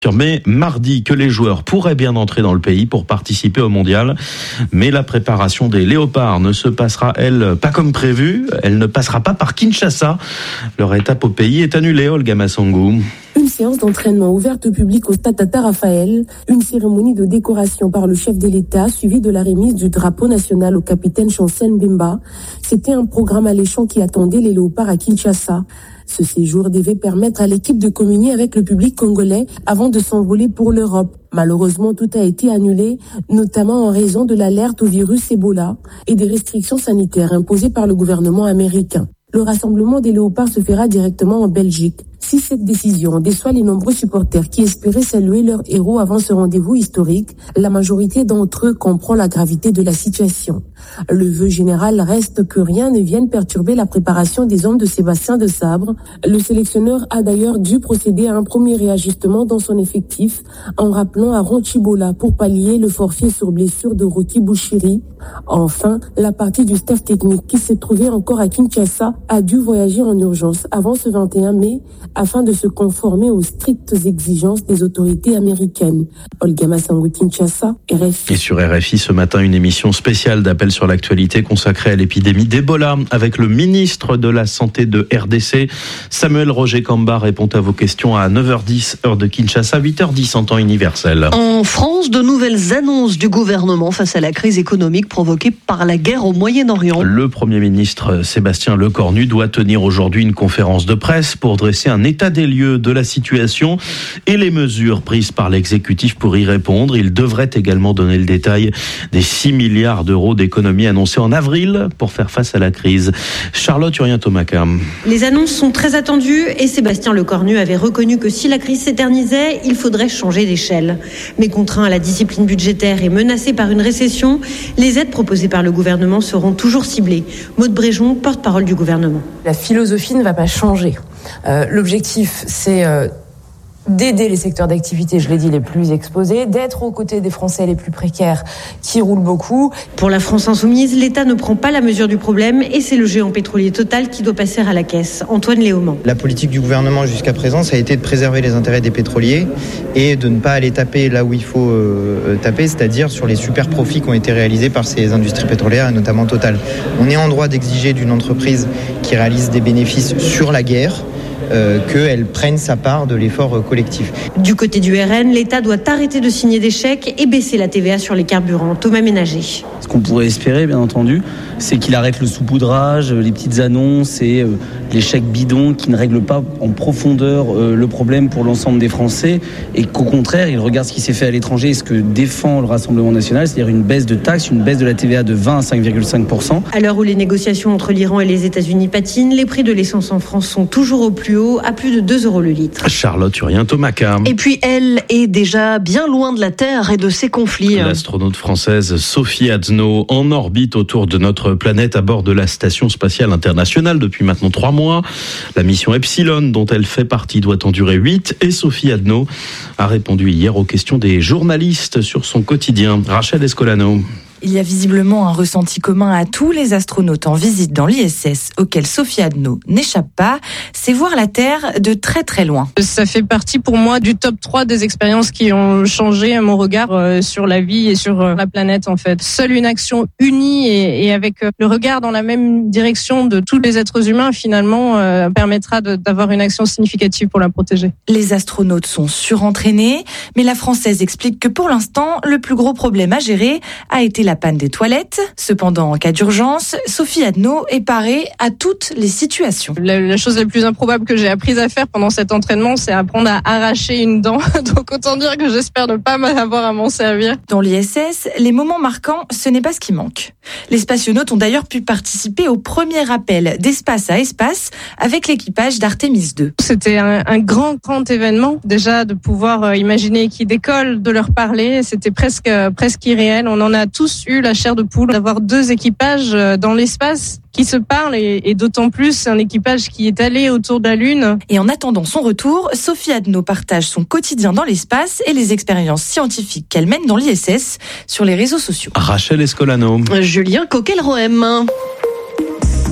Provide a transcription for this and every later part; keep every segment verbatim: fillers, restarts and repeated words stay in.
Mais mardi que les joueurs pourraient bien entrer dans le pays pour participer au mondial. Mais la préparation des Léopards ne se passera, elle, pas comme prévu. Elle ne passera pas par Kinshasa. Leur étape au pays est annulée, Olga Massangou. Une séance d'entraînement ouverte au public au stade Tata Raphaël, une cérémonie de décoration par le chef de l'État suivie de la remise du drapeau national au capitaine Chancel Mbemba. C'était un programme alléchant qui attendait les Léopards à Kinshasa. Ce séjour devait permettre à l'équipe de communier avec le public congolais avant de s'envoler pour l'Europe. Malheureusement, tout a été annulé, notamment en raison de l'alerte au virus Ebola et des restrictions sanitaires imposées par le gouvernement américain. Le rassemblement des Léopards se fera directement en Belgique. Si cette décision déçoit les nombreux supporters qui espéraient saluer leur héros avant ce rendez-vous historique, la majorité d'entre eux comprend la gravité de la situation. Le vœu général reste que rien ne vienne perturber la préparation des hommes de Sébastien Desabre. Le sélectionneur a d'ailleurs dû procéder à un premier réajustement dans son effectif en rappelant Aaron Chibola pour pallier le forfait sur blessure de Rocky Bouchiri. Enfin, la partie du staff technique qui s'est trouvée encore à Kinshasa a dû voyager en urgence avant ce vingt et un mai afin de se conformer aux strictes exigences des autorités américaines. Olga Massangou, Kinshasa, R F I. Et sur R F I ce matin, une émission spéciale d'appel sur l'actualité consacrée à l'épidémie d'Ebola avec le ministre de la Santé de R D C, Samuel Roger Kamba, répond à vos questions à neuf heures dix, heure de Kinshasa, huit heures dix en temps universel. En France, de nouvelles annonces du gouvernement face à la crise économique provoquée par la guerre au Moyen-Orient. Le Premier ministre Sébastien Lecornu doit tenir aujourd'hui une conférence de presse pour dresser un état des lieux de la situation et les mesures prises par l'exécutif pour y répondre. Il devrait également donner le détail des six milliards d'euros d'économies annoncées en avril pour faire face à la crise. Charlotte Urien-Thomaca. Les annonces sont très attendues et Sébastien Lecornu avait reconnu que si la crise s'éternisait, il faudrait changer d'échelle. Mais contraint à la discipline budgétaire et menacé par une récession, les aides proposées par le gouvernement seront toujours ciblées. Maude Bréjon, porte-parole du gouvernement. La philosophie ne va pas changer. Euh, l'objectif, c'est euh, d'aider les secteurs d'activité, je l'ai dit, les plus exposés, d'être aux côtés des Français les plus précaires qui roulent beaucoup. Pour la France insoumise, l'État ne prend pas la mesure du problème et c'est le géant pétrolier Total qui doit passer à la caisse. Antoine Léaumont. La politique du gouvernement jusqu'à présent, ça a été de préserver les intérêts des pétroliers et de ne pas aller taper là où il faut euh, taper, c'est-à-dire sur les super profits qui ont été réalisés par ces industries pétrolières et notamment Total. On est en droit d'exiger d'une entreprise qui réalise des bénéfices sur la guerre Euh, qu'elle prenne sa part de l'effort collectif. Du côté du R N, l'État doit arrêter de signer des chèques et baisser la T V A sur les carburants. Thomas Ménager. Ce qu'on pourrait espérer, bien entendu, c'est qu'il arrête le saupoudrage, les petites annonces et euh, les chèques bidons qui ne règlent pas en profondeur euh, le problème pour l'ensemble des Français et qu'au contraire, il regarde ce qui s'est fait à l'étranger et ce que défend le Rassemblement national, c'est-à-dire une baisse de taxes, une baisse de la T V A de vingt à cinq virgule cinq pour cent. À l'heure où les négociations entre l'Iran et les États-Unis patinent, les prix de l'essence en France sont toujours au plus haut, à plus de deux euros le litre. Charlotte Urien-Thomaca. Et puis elle est déjà bien loin de la Terre et de ses conflits. L'astronaute française Sophie Adno en orbite autour de notre planète à bord de la Station spatiale internationale depuis maintenant trois mois. La mission Epsilon dont elle fait partie doit en durer huit et Sophie Adno a répondu hier aux questions des journalistes sur son quotidien. Rachel Escolano. Il y a visiblement un ressenti commun à tous les astronautes en visite dans l'I S S auquel Sophie Adno n'échappe pas, c'est voir la Terre de très très loin. Ça fait partie pour moi du top trois des expériences qui ont changé mon regard sur la vie et sur la planète en fait. Seule une action unie et, et avec le regard dans la même direction de tous les êtres humains finalement euh, permettra de, d'avoir une action significative pour la protéger. Les astronautes sont surentraînés, mais la Française explique que pour l'instant, le plus gros problème à gérer a été la la panne des toilettes. Cependant, en cas d'urgence, Sophie Adno est parée à toutes les situations. La, la chose la plus improbable que j'ai apprise à faire pendant cet entraînement, c'est apprendre à arracher une dent. Donc autant dire que j'espère ne pas avoir à m'en servir. Dans l'I S S, les moments marquants, ce n'est pas ce qui manque. Les spationautes ont d'ailleurs pu participer au premier appel d'espace à espace avec l'équipage d'Artemis deux. C'était un, un grand, grand événement. Déjà, de pouvoir imaginer qu'ils décollent, de leur parler, c'était presque, presque irréel. On en a tous eu la chair de poule d'avoir deux équipages dans l'espace qui se parlent et, et d'autant plus un équipage qui est allé autour de la Lune. Et en attendant son retour, Sophie Adno partage son quotidien dans l'espace et les expériences scientifiques qu'elle mène dans l'I S S sur les réseaux sociaux. Rachel Escolano. Julien Coquel-Rohem.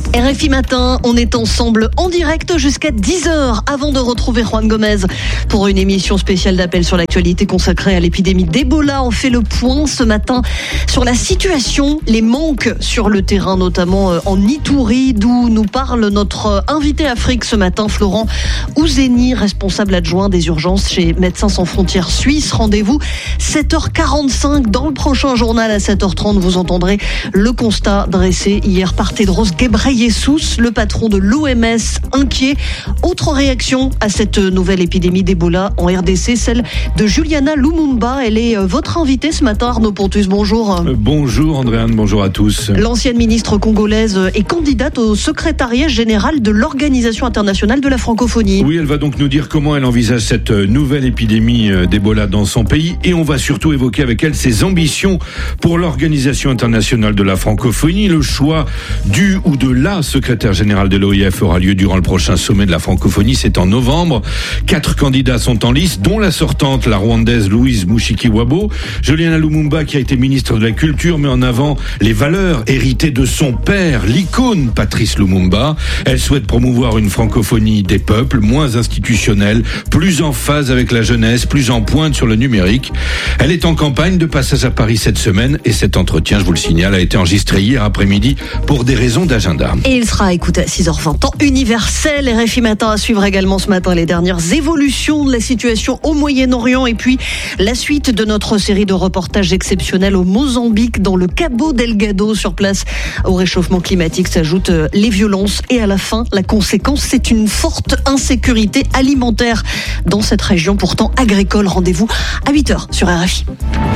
R F I Matin, on est ensemble en direct jusqu'à dix heures avant de retrouver Juan Gomez pour une émission spéciale d'appel sur l'actualité consacrée à l'épidémie d'Ebola. On fait le point ce matin sur la situation, les manques sur le terrain, notamment en Ituri, d'où nous parle notre invité Afrique ce matin, Florent Ouzeni, responsable adjoint des urgences chez Médecins sans frontières Suisse. Rendez-vous sept heures quarante-cinq dans le prochain journal à sept heures trente. Vous entendrez le constat dressé hier par Tedros Ghebreyesus, le patron de l'O M S, inquiet. Autre réaction à cette nouvelle épidémie d'Ebola en R D C, celle de Juliana Lumumba. Elle est votre invitée ce matin, Arnaud Pontus. Bonjour. Euh, bonjour Andréane, bonjour à tous. L'ancienne ministre congolaise est candidate au secrétariat général de l'Organisation internationale de la francophonie. Oui, elle va donc nous dire comment elle envisage cette nouvelle épidémie d'Ebola dans son pays, et on va surtout évoquer avec elle ses ambitions pour l'Organisation internationale de la francophonie. Le choix du ou de la secrétaire générale de l'O I F aura lieu durant le prochain sommet de la francophonie, c'est en novembre. Quatre candidats sont en lice, dont la sortante, la rwandaise Louise Mushikiwabo. Juliana Lumumba, qui a été ministre de la Culture, met en avant les valeurs héritées de son père, l'icône Patrice Lumumba. Elle souhaite promouvoir une francophonie des peuples, moins institutionnelle, plus en phase avec la jeunesse, plus en pointe sur le numérique. Elle est en campagne de passage à Paris cette semaine, et cet entretien, je vous le signale, a été enregistré hier après-midi pour des raisons d'agenda. Et il sera écouté à six heures vingt, temps universel. R F I Matin à suivre également ce matin les dernières évolutions de la situation au Moyen-Orient, et puis la suite de notre série de reportages exceptionnels au Mozambique, dans le Cabo Delgado. Sur place, au réchauffement climatique s'ajoutent les violences, et à la fin, la conséquence, c'est une forte insécurité alimentaire dans cette région pourtant agricole. Rendez-vous à huit heures sur R F I.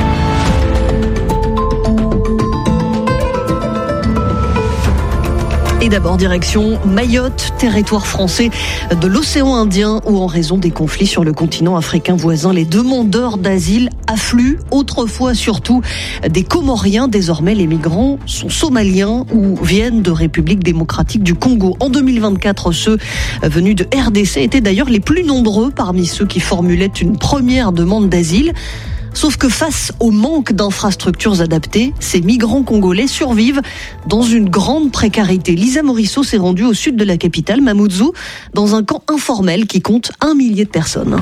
Et d'abord, direction Mayotte, territoire français de l'océan Indien, où en raison des conflits sur le continent africain voisin, les demandeurs d'asile affluent. Autrefois surtout des Comoriens, désormais les migrants sont somaliens ou viennent de République démocratique du Congo. En deux mille vingt-quatre, ceux venus de R D C étaient d'ailleurs les plus nombreux parmi ceux qui formulaient une première demande d'asile. Sauf que face au manque d'infrastructures adaptées, ces migrants congolais survivent dans une grande précarité. Lisa Morisseau s'est rendue au sud de la capitale, Mamoudzou, dans un camp informel qui compte un millier de personnes.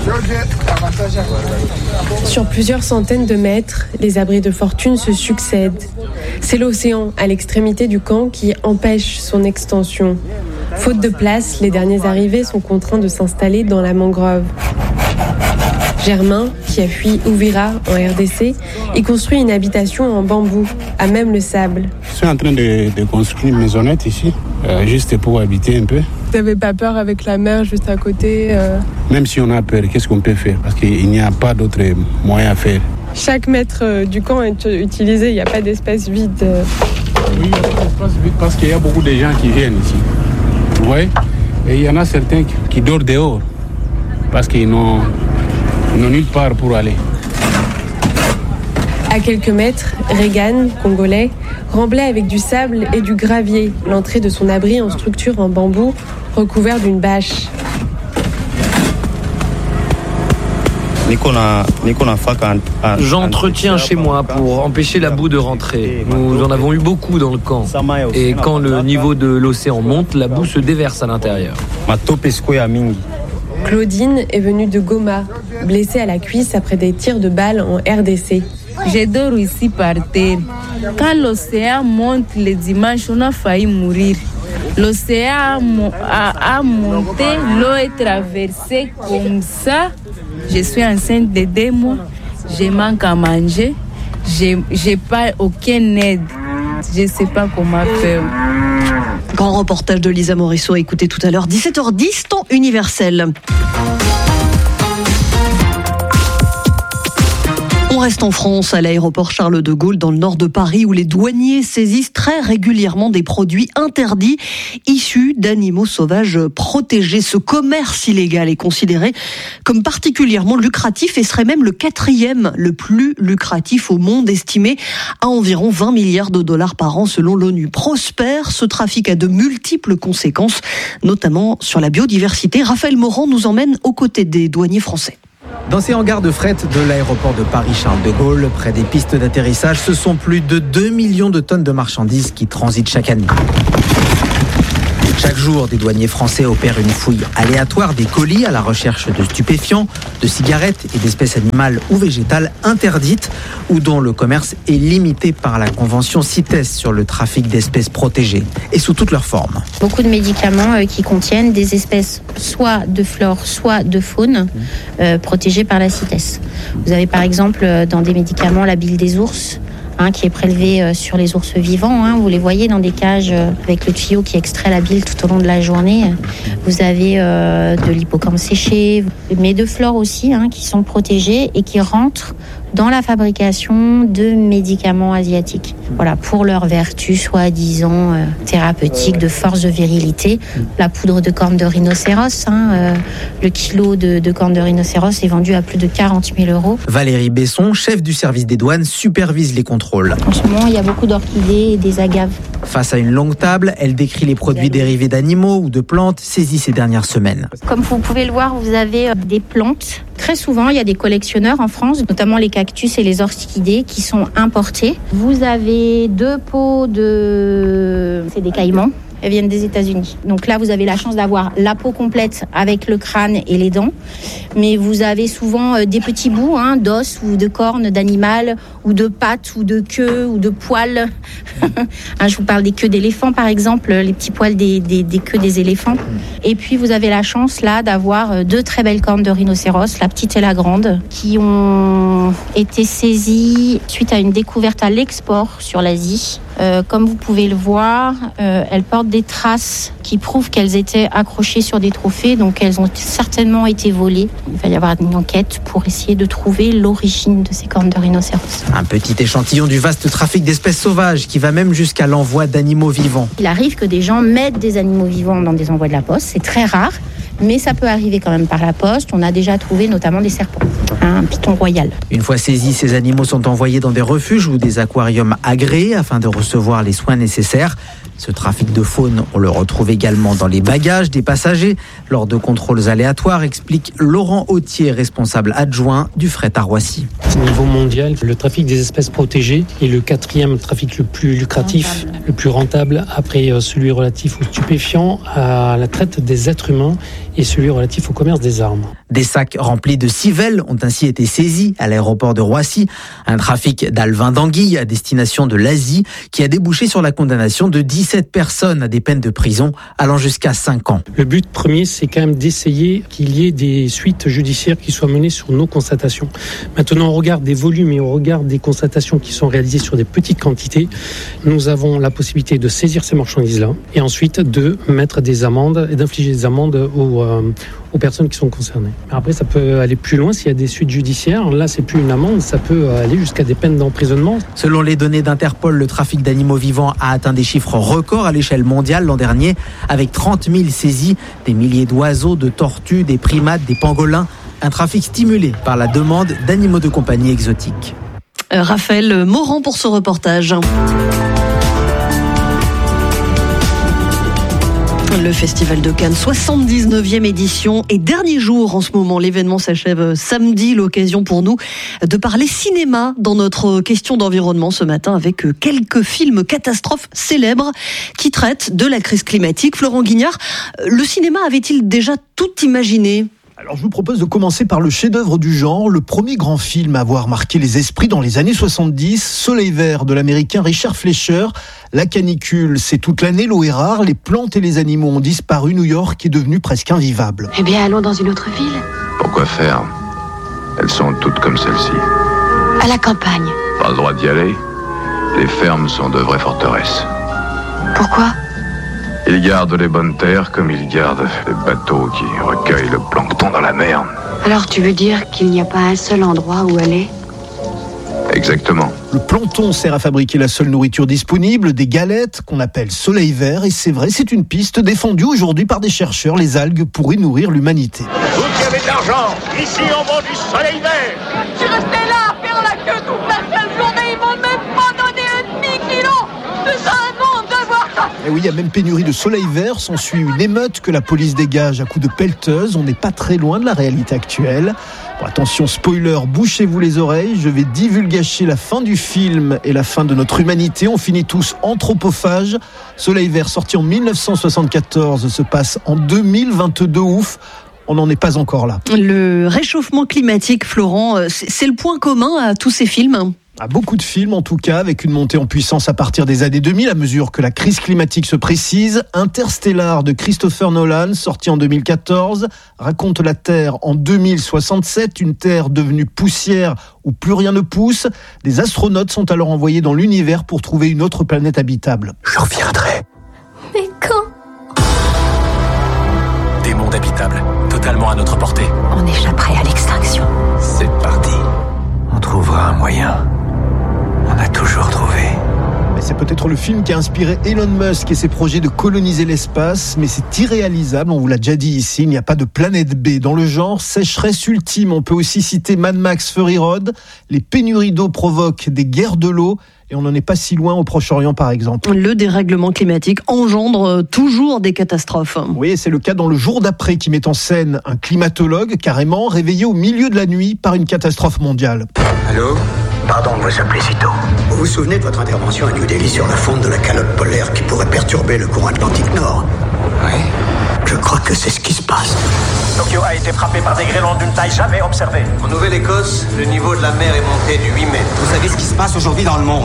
Sur plusieurs centaines de mètres, les abris de fortune se succèdent. C'est l'océan à l'extrémité du camp qui empêche son extension. Faute de place, les derniers arrivés sont contraints de s'installer dans la mangrove. Germain, qui a fui Uvira en R D C, y construit une habitation en bambou, à même le sable. Je suis en train de, de construire une maisonnette ici, euh, juste pour habiter un peu. Vous n'avez pas peur avec la mer juste à côté euh... Même si on a peur, qu'est-ce qu'on peut faire? Parce qu'il n'y a pas d'autres moyens à faire. Chaque mètre du camp est utilisé, il n'y a pas d'espace vide. Oui, il n'y a pas d'espace vide parce qu'il y a beaucoup de gens qui viennent ici. Vous voyez? Et il y en a certains qui, qui dorment dehors parce qu'ils n'ont... Ils n'ont nulle part pour aller. À quelques mètres, Regan, congolais, remblait avec du sable et du gravier l'entrée de son abri en structure en bambou recouvert d'une bâche. J'entretiens chez moi pour empêcher la boue de rentrer. Nous en avons eu beaucoup dans le camp. Et quand le niveau de l'océan monte, la boue se déverse à l'intérieur. Claudine est venue de Goma, blessée à la cuisse après des tirs de balles en R D C. Je dors ici par terre. Quand l'océan monte le dimanche, on a failli mourir. L'océan a, a monté, l'eau est traversée comme ça. Je suis enceinte de deux mois, je manque à manger, je n'ai pas aucune aide. Je ne sais pas comment faire. Grand reportage de Lisa Morisseau à écouter tout à l'heure, dix-sept heures dix, temps universel. On reste en France, à l'aéroport Charles de Gaulle, dans le nord de Paris, où les douaniers saisissent très régulièrement des produits interdits issus d'animaux sauvages protégés. Ce commerce illégal est considéré comme particulièrement lucratif et serait même le quatrième le plus lucratif au monde, estimé à environ vingt milliards de dollars par an selon l'ONU. Prospère, ce trafic a de multiples conséquences, notamment sur la biodiversité. Raphaël Morand nous emmène aux côtés des douaniers français. Dans ces hangars de fret de l'aéroport de Paris-Charles de Gaulle, près des pistes d'atterrissage, ce sont plus de deux millions de tonnes de marchandises qui transitent chaque année. Chaque jour, des douaniers français opèrent une fouille aléatoire des colis à la recherche de stupéfiants, de cigarettes et d'espèces animales ou végétales interdites ou dont le commerce est limité par la convention CITES sur le trafic d'espèces protégées et sous toutes leurs formes. Beaucoup de médicaments qui contiennent des espèces soit de flore, soit de faune euh, protégées par la CITES. Vous avez par exemple dans des médicaments la bile des ours, Hein, qui est prélevé sur les ours vivants. Hein. Vous les voyez dans des cages avec le tuyau qui extrait la bile tout au long de la journée. Vous avez euh, de l'hippocampe séché, mais de flore aussi, hein, qui sont protégés et qui rentrent dans la fabrication de médicaments asiatiques. Voilà, pour leur vertu soi-disant euh, thérapeutique, de force de virilité. La poudre de corne de rhinocéros, hein, euh, le kilo de, de corne de rhinocéros est vendu à plus de quarante mille euros. Valérie Besson, chef du service des douanes, supervise les contrôles. En ce moment, il y a beaucoup d'orchidées et des agaves. Face à une longue table, elle décrit les produits dérivés d'animaux ou de plantes saisis ces dernières semaines. Comme vous pouvez le voir, vous avez des plantes. Très souvent, il y a des collectionneurs en France, notamment les cactus et les orchidées qui sont importés. Vous avez deux pots de... c'est des caïmans. Elles viennent des États-Unis. Donc là, vous avez la chance d'avoir la peau complète avec le crâne et les dents. Mais vous avez souvent des petits bouts hein, d'os ou de cornes d'animal ou de pattes ou de queues ou de poils. hein, je vous parle des queues d'éléphants, par exemple, les petits poils des, des, des queues des éléphants. Et puis, vous avez la chance, là, d'avoir deux très belles cornes de rhinocéros, la petite et la grande, qui ont été saisies suite à une découverte à l'export sur l'Asie. Euh, comme vous pouvez le voir, euh, elles portent des traces qui prouvent qu'elles étaient accrochées sur des trophées, donc elles ont certainement été volées. Il va y avoir une enquête pour essayer de trouver l'origine de ces cornes de rhinocéros. Un petit échantillon du vaste trafic d'espèces sauvages qui va même jusqu'à l'envoi d'animaux vivants. Il arrive que des gens mettent des animaux vivants dans des envois de la poste, c'est très rare, mais ça peut arriver quand même par la poste. On a déjà trouvé notamment des serpents, un python royal. Une fois saisis, ces animaux sont envoyés dans des refuges ou des aquariums agréés afin de recevoir les soins nécessaires. Ce trafic de faune, on le retrouve également dans les bagages des passagers lors de contrôles aléatoires, explique Laurent Autier, responsable adjoint du fret à Roissy. Au niveau mondial, le trafic des espèces protégées est le quatrième trafic le plus lucratif, rentable. le plus rentable, après celui relatif aux stupéfiants, à la traite des êtres humains et celui relatif au commerce des armes. Des sacs remplis de civelles ont ainsi été saisis à l'aéroport de Roissy. Un trafic d'alevins d'anguilles à destination de l'Asie qui a débouché sur la condamnation de dix-sept personnes à des peines de prison allant jusqu'à cinq ans. Le but premier, c'est quand même d'essayer qu'il y ait des suites judiciaires qui soient menées sur nos constatations. Maintenant, au regard des volumes et au regard des constatations qui sont réalisées sur des petites quantités, nous avons la possibilité de saisir ces marchandises-là et ensuite de mettre des amendes et d'infliger des amendes aux, euh, aux personnes qui sont concernées. Après, ça peut aller plus loin s'il y a des suites judiciaires. Là, c'est plus une amende, ça peut aller jusqu'à des peines d'emprisonnement. Selon les données d'Interpol, le trafic d'animaux vivants a atteint des chiffres records à l'échelle mondiale l'an dernier, avec trente mille saisies, des milliers d'oiseaux, de tortues, des primates, des pangolins. Un trafic stimulé par la demande d'animaux de compagnie exotiques. Euh, Raphaël Morand pour ce reportage. Le Festival de Cannes, soixante-dix-neuvième édition et dernier jour en ce moment. L'événement s'achève samedi, l'occasion pour nous de parler cinéma dans notre question d'environnement ce matin avec quelques films catastrophes célèbres qui traitent de la crise climatique. Florent Guignard, le cinéma avait-il déjà tout imaginé ? Alors je vous propose de commencer par le chef-d'œuvre du genre, le premier grand film à avoir marqué les esprits dans les années soixante-dix, Soleil vert de l'américain Richard Fleischer. La canicule, c'est toute l'année, l'eau est rare, les plantes et les animaux ont disparu, New York est devenu presque invivable. Eh bien allons dans une autre ville. Pourquoi faire ? Elles sont toutes comme celle-ci. À la campagne. Pas le droit d'y aller. Les fermes sont de vraies forteresses. Pourquoi ? Ils gardent les bonnes terres comme ils gardent les bateaux qui recueillent le plancton dans la mer. Alors tu veux dire qu'il n'y a pas un seul endroit où aller ? Exactement. Le plancton sert à fabriquer la seule nourriture disponible, des galettes qu'on appelle soleil vert. Et c'est vrai, c'est une piste défendue aujourd'hui par des chercheurs. Les algues pourraient nourrir l'humanité. Vous qui avez de l'argent, ici on vend du soleil vert. Je suis resté là à faire la queue toute la seule journée. Ils m'ont même pas donné un demi-kilo. C'est ça un monde de voir ça. Et oui, il y a même pénurie de soleil vert, s'ensuit une émeute que la police dégage à coups de pelleteuse. On n'est pas très loin de la réalité actuelle. Bon, attention, spoiler, bouchez-vous les oreilles, je vais divulgacher la fin du film et la fin de notre humanité. On finit tous anthropophages. Soleil vert, sorti en dix-neuf cent soixante-quatorze, se passe en deux mille vingt-deux, ouf. On n'en est pas encore là. Le réchauffement climatique, Florent, c'est le point commun à tous ces films ? À beaucoup de films, en tout cas, avec une montée en puissance à partir des années deux mille, à mesure que la crise climatique se précise. Interstellar de Christopher Nolan, sorti en deux mille quatorze, raconte la Terre en deux mille soixante-sept, une Terre devenue poussière où plus rien ne pousse. Des astronautes sont alors envoyés dans l'univers pour trouver une autre planète habitable. Je reviendrai. Mais quand ? Des mondes habitables, totalement à notre portée. On échapperait à l'extinction. C'est parti. On trouvera un moyen. On a toujours trouvé. Mais c'est peut-être le film qui a inspiré Elon Musk et ses projets de coloniser l'espace, mais c'est irréalisable, on vous l'a déjà dit ici, il n'y a pas de planète B. Dans le genre, sécheresse ultime, on peut aussi citer Mad Max Fury Road, les pénuries d'eau provoquent des guerres de l'eau, et on n'en est pas si loin au Proche-Orient par exemple. Le dérèglement climatique engendre toujours des catastrophes. Oui, c'est le cas dans Le Jour d'après qui met en scène un climatologue carrément réveillé au milieu de la nuit par une catastrophe mondiale. Allô ? Pardon de vous appeler si tôt. Vous vous souvenez de votre intervention à New Delhi sur la fonte de la calotte polaire qui pourrait perturber le courant Atlantique Nord ? Oui. Je crois que c'est ce qui se passe. Tokyo a été frappé par des grêlons d'une taille jamais observée. En Nouvelle-Écosse, le niveau de la mer est monté de huit mètres. Vous savez ce qui se passe aujourd'hui dans le monde ?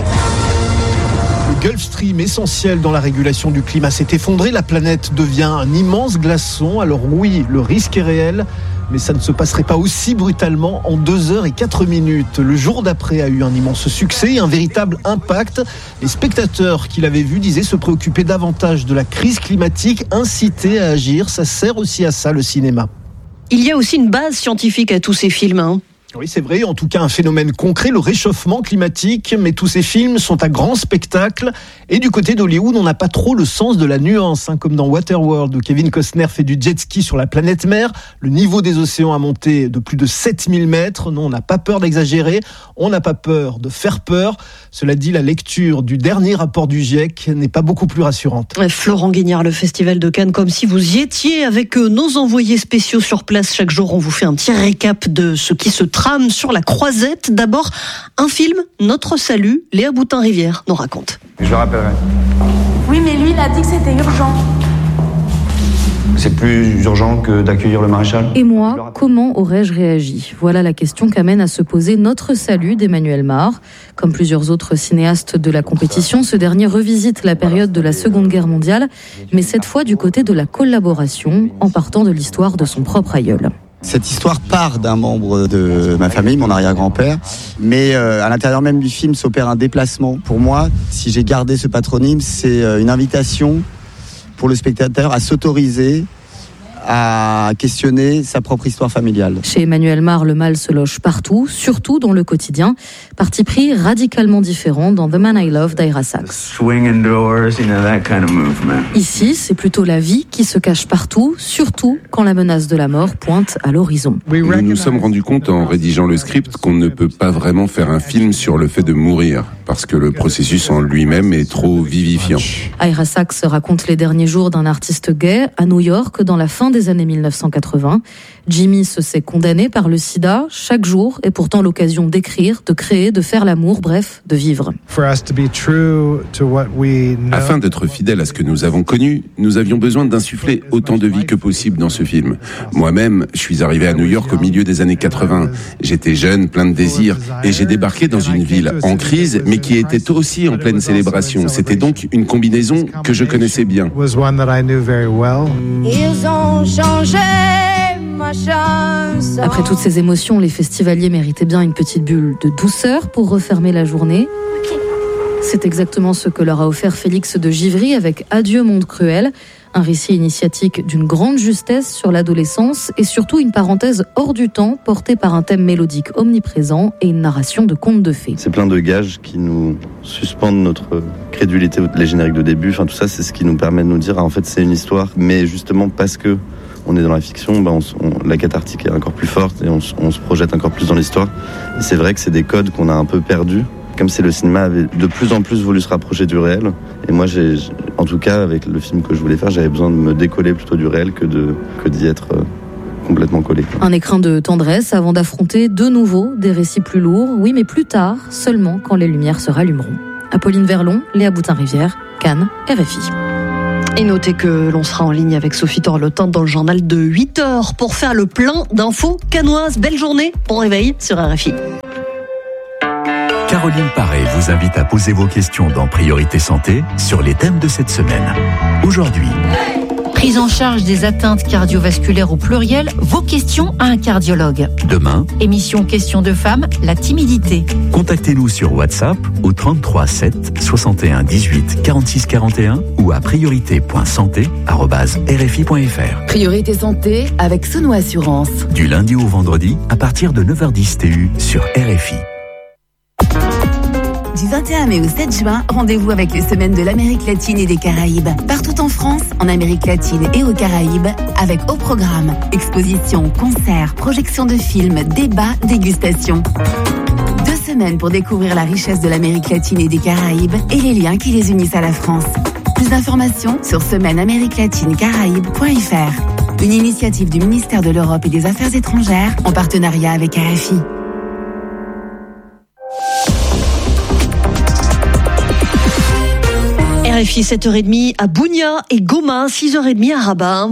Le Gulf Stream, essentiel dans la régulation du climat, s'est effondré. La planète devient un immense glaçon. Alors oui, le risque est réel, mais ça ne se passerait pas aussi brutalement en deux heures et quatre minutes. Le Jour d'après a eu un immense succès et un véritable impact. Les spectateurs qui l'avaient vu disaient se préoccuper davantage de la crise climatique, inciter à agir. Ça sert aussi à ça, le cinéma. Il y a aussi une base scientifique à tous ces films, hein. Oui, c'est vrai, en tout cas un phénomène concret, le réchauffement climatique, mais tous ces films sont à grand spectacle. Et du côté d'Hollywood, on n'a pas trop le sens de la nuance, hein, comme dans Waterworld, où Kevin Costner fait du jet ski sur la planète mer. Le niveau des océans a monté de plus de sept mille mètres. Non, on n'a pas peur d'exagérer, on n'a pas peur de faire peur. Cela dit, la lecture du dernier rapport du GIEC n'est pas beaucoup plus rassurante. Florent Guignard, le Festival de Cannes, comme si vous y étiez avec nos envoyés spéciaux sur place. Chaque jour, on vous fait un petit récap de ce qui se trame sur la croisette. D'abord, un film, Notre Salut. Léa Boutin-Rivière nous raconte. Je le rappellerai. Oui, mais lui, il a dit que c'était urgent. C'est plus urgent que d'accueillir le maréchal ? Et moi, comment aurais-je réagi ? Voilà la question qu'amène à se poser Notre Salut d'Emmanuel Mar. Comme plusieurs autres cinéastes de la compétition, ce dernier revisite la période de la Seconde Guerre mondiale, mais cette fois du côté de la collaboration, en partant de l'histoire de son propre aïeul. Cette histoire part d'un membre de ma famille, mon arrière-grand-père, mais euh, à l'intérieur même du film s'opère un déplacement. Pour moi, si j'ai gardé ce patronyme, c'est une invitation pour le spectateur à s'autoriser à questionner sa propre histoire familiale. Chez Emmanuel Mar, le mal se loge partout, surtout dans le quotidien. Parti pris radicalement différent dans The Man I Love d'Ira Sachs. Swing indoors, you know, that kind of movement. Ici, c'est plutôt la vie qui se cache partout, surtout quand la menace de la mort pointe à l'horizon. Nous nous sommes rendus compte en rédigeant le script qu'on ne peut pas vraiment faire un film sur le fait de mourir, parce que le processus en lui-même est trop vivifiant. Ira Sachs raconte les derniers jours d'un artiste gay à New York dans la fin des années mille neuf cent quatre-vingts. Jimmy se sait condamné par le sida. Chaque jour est pourtant l'occasion d'écrire, de créer, de faire l'amour, bref, de vivre. Afin d'être fidèle à ce que nous avons connu, nous avions besoin d'insuffler autant de vie que possible dans ce film. Moi-même, je suis arrivé à New York au milieu des années quatre-vingts. J'étais jeune, plein de désirs, et j'ai débarqué dans une ville en crise, mais qui était aussi en pleine célébration. C'était donc une combinaison que je connaissais bien. Ils ont changé ma chance. Après toutes ces émotions, les festivaliers méritaient bien une petite bulle de douceur pour refermer la journée. C'est exactement ce que leur a offert Félix de Givry avec Adieu monde cruel, un récit initiatique d'une grande justesse sur l'adolescence et surtout une parenthèse hors du temps portée par un thème mélodique omniprésent et une narration de contes de fées. C'est plein de gages qui nous suspendent notre crédulité, les génériques de début, enfin tout ça c'est ce qui nous permet de nous dire ah, en fait c'est une histoire, mais justement parce que on est dans la fiction, bah on, on, la cathartique est encore plus forte et on, on se projette encore plus dans l'histoire. Et c'est vrai que c'est des codes qu'on a un peu perdus comme si le cinéma avait de plus en plus voulu se rapprocher du réel. Et moi, j'ai, en tout cas, avec le film que je voulais faire, j'avais besoin de me décoller plutôt du réel que, de, que d'y être euh, complètement collé. Un écrin de tendresse avant d'affronter de nouveau des récits plus lourds, oui, mais plus tard, seulement quand les lumières se rallumeront. Apolline Verlon, Léa Boutin-Rivière, Cannes, R F I. Et notez que l'on sera en ligne avec Sophie Torlotin dans le journal de huit heures pour faire le plein d'infos cannoises. Belle journée, bon réveil sur R F I. Caroline Paré vous invite à poser vos questions dans Priorité Santé sur les thèmes de cette semaine. Aujourd'hui, prise en charge des atteintes cardiovasculaires au pluriel, vos questions à un cardiologue. Demain, émission Questions de femmes, la timidité. Contactez-nous sur WhatsApp au trente-trois sept soixante et un dix-huit quarante-six quarante et un ou à priorité point santé arobase r f i point f r. Priorité Santé avec Sono Assurance. Du lundi au vendredi à partir de neuf heures dix T U sur R F I. Du vingt et un mai au sept juin, rendez-vous avec les semaines de l'Amérique latine et des Caraïbes. Partout en France, en Amérique latine et aux Caraïbes, avec au programme expositions, concerts, projections de films, débats, dégustations. Deux semaines pour découvrir la richesse de l'Amérique latine et des Caraïbes et les liens qui les unissent à la France. Plus d'informations sur semaine amérique latine caraïbes point f r. Une initiative du ministère de l'Europe et des Affaires étrangères en partenariat avec R F I. R F I sept heures trente à Bougna et Goma, six heures trente à Rabat.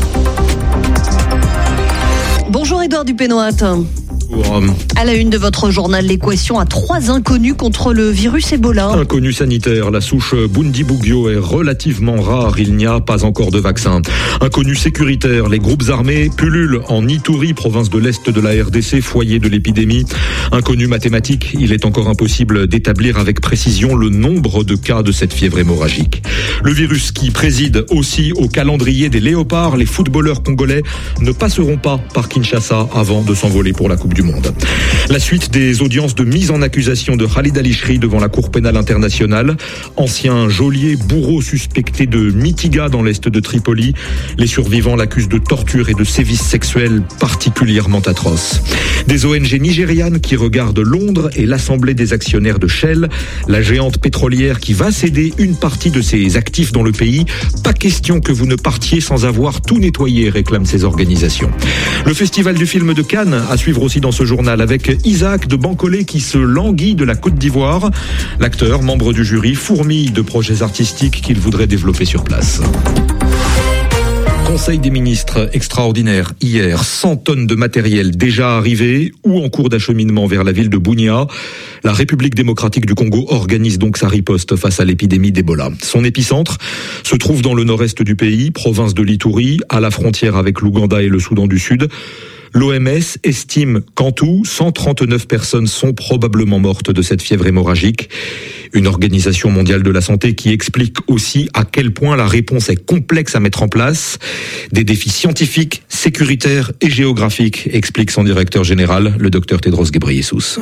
Bonjour Édouard Dupénoat. À la une de votre journal, l'équation à trois inconnus contre le virus Ebola. Inconnu sanitaire, la souche Bundibugyo est relativement rare, il n'y a pas encore de vaccin. Inconnu sécuritaire, les groupes armés pullulent en Ituri, province de l'Est de la R D C, foyer de l'épidémie. Inconnu mathématique, il est encore impossible d'établir avec précision le nombre de cas de cette fièvre hémorragique. Le virus qui préside aussi au calendrier des léopards, les footballeurs congolais ne passeront pas par Kinshasa avant de s'envoler pour la Coupe du Monde. La suite des audiences de mise en accusation de Khalid Al-Ishri devant la Cour pénale internationale. Ancien geôlier bourreau suspecté de Mitiga dans l'est de Tripoli. Les survivants l'accusent de torture et de sévices sexuels particulièrement atroces. Des O N G nigérianes qui regardent Londres et l'Assemblée des actionnaires de Shell, la géante pétrolière qui va céder une partie de ses actifs dans le pays. Pas question que vous ne partiez sans avoir tout nettoyé, réclament ces organisations. Le festival du film de Cannes à suivre aussi dans ce journal avec Isaac de Bancolé qui se languit de la Côte d'Ivoire. L'acteur, membre du jury, fourmille de projets artistiques qu'il voudrait développer sur place. Conseil des ministres extraordinaire hier, cent tonnes de matériel déjà arrivées ou en cours d'acheminement vers la ville de Bunia. La République démocratique du Congo organise donc sa riposte face à l'épidémie d'Ebola. Son épicentre se trouve dans le nord-est du pays, province de l'Ituri, à la frontière avec l'Ouganda et le Soudan du Sud. L'O M S estime qu'en tout, cent trente-neuf personnes sont probablement mortes de cette fièvre hémorragique. Une organisation mondiale de la santé qui explique aussi à quel point la réponse est complexe à mettre en place. Des défis scientifiques, sécuritaires et géographiques, explique son directeur général, le docteur Tedros Ghebreyesus.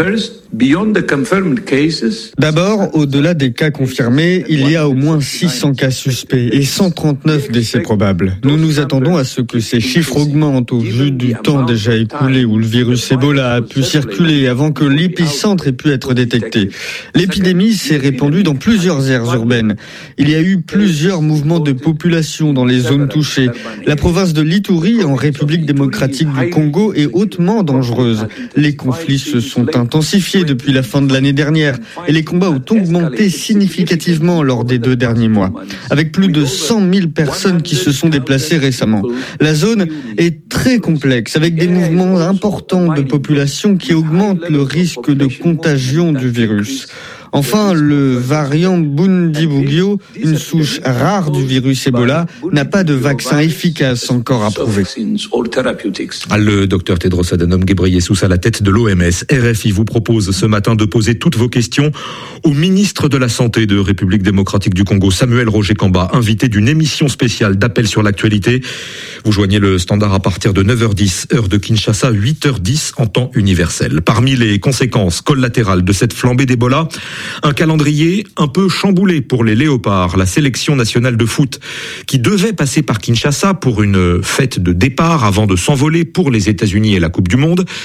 D'abord, au-delà des cas confirmés, il y a au moins six cents cas suspects et cent trente-neuf décès probables. Nous nous attendons à ce que ces chiffres augmentent au vu du temps déjà écoulé où le virus Ebola a pu circuler avant que l'épicentre ait pu être détecté. L'épidémie s'est répandue dans plusieurs aires urbaines. Il y a eu plusieurs mouvements de population dans les zones touchées. La province de l'Ituri, en République démocratique du Congo, est hautement dangereuse. Les conflits se sont intensifiés depuis la fin de l'année dernière et les combats ont augmenté significativement lors des deux derniers mois, avec plus de cent mille personnes qui se sont déplacées récemment. La zone est très complexe, avec des mouvements importants de population qui augmentent le risque de contagion du virus. Enfin, le variant Bundibugyo, une souche rare du virus Ebola, n'a pas de vaccin efficace encore approuvé. Le docteur Tedros Adhanom Ghebreyesus à la tête de l'O M S. R F I vous propose ce matin de poser toutes vos questions au ministre de la Santé de République démocratique du Congo, Samuel Roger Kamba, invité d'une émission spéciale d'appel sur l'actualité. Vous joignez le standard à partir de neuf heures dix, heure de Kinshasa, huit heures dix en temps universel. Parmi les conséquences collatérales de cette flambée d'Ebola, un calendrier un peu chamboulé pour les léopards, la sélection nationale de foot, qui devait passer par Kinshasa pour une fête de départ avant de s'envoler pour les États-Unis et la Coupe du Monde.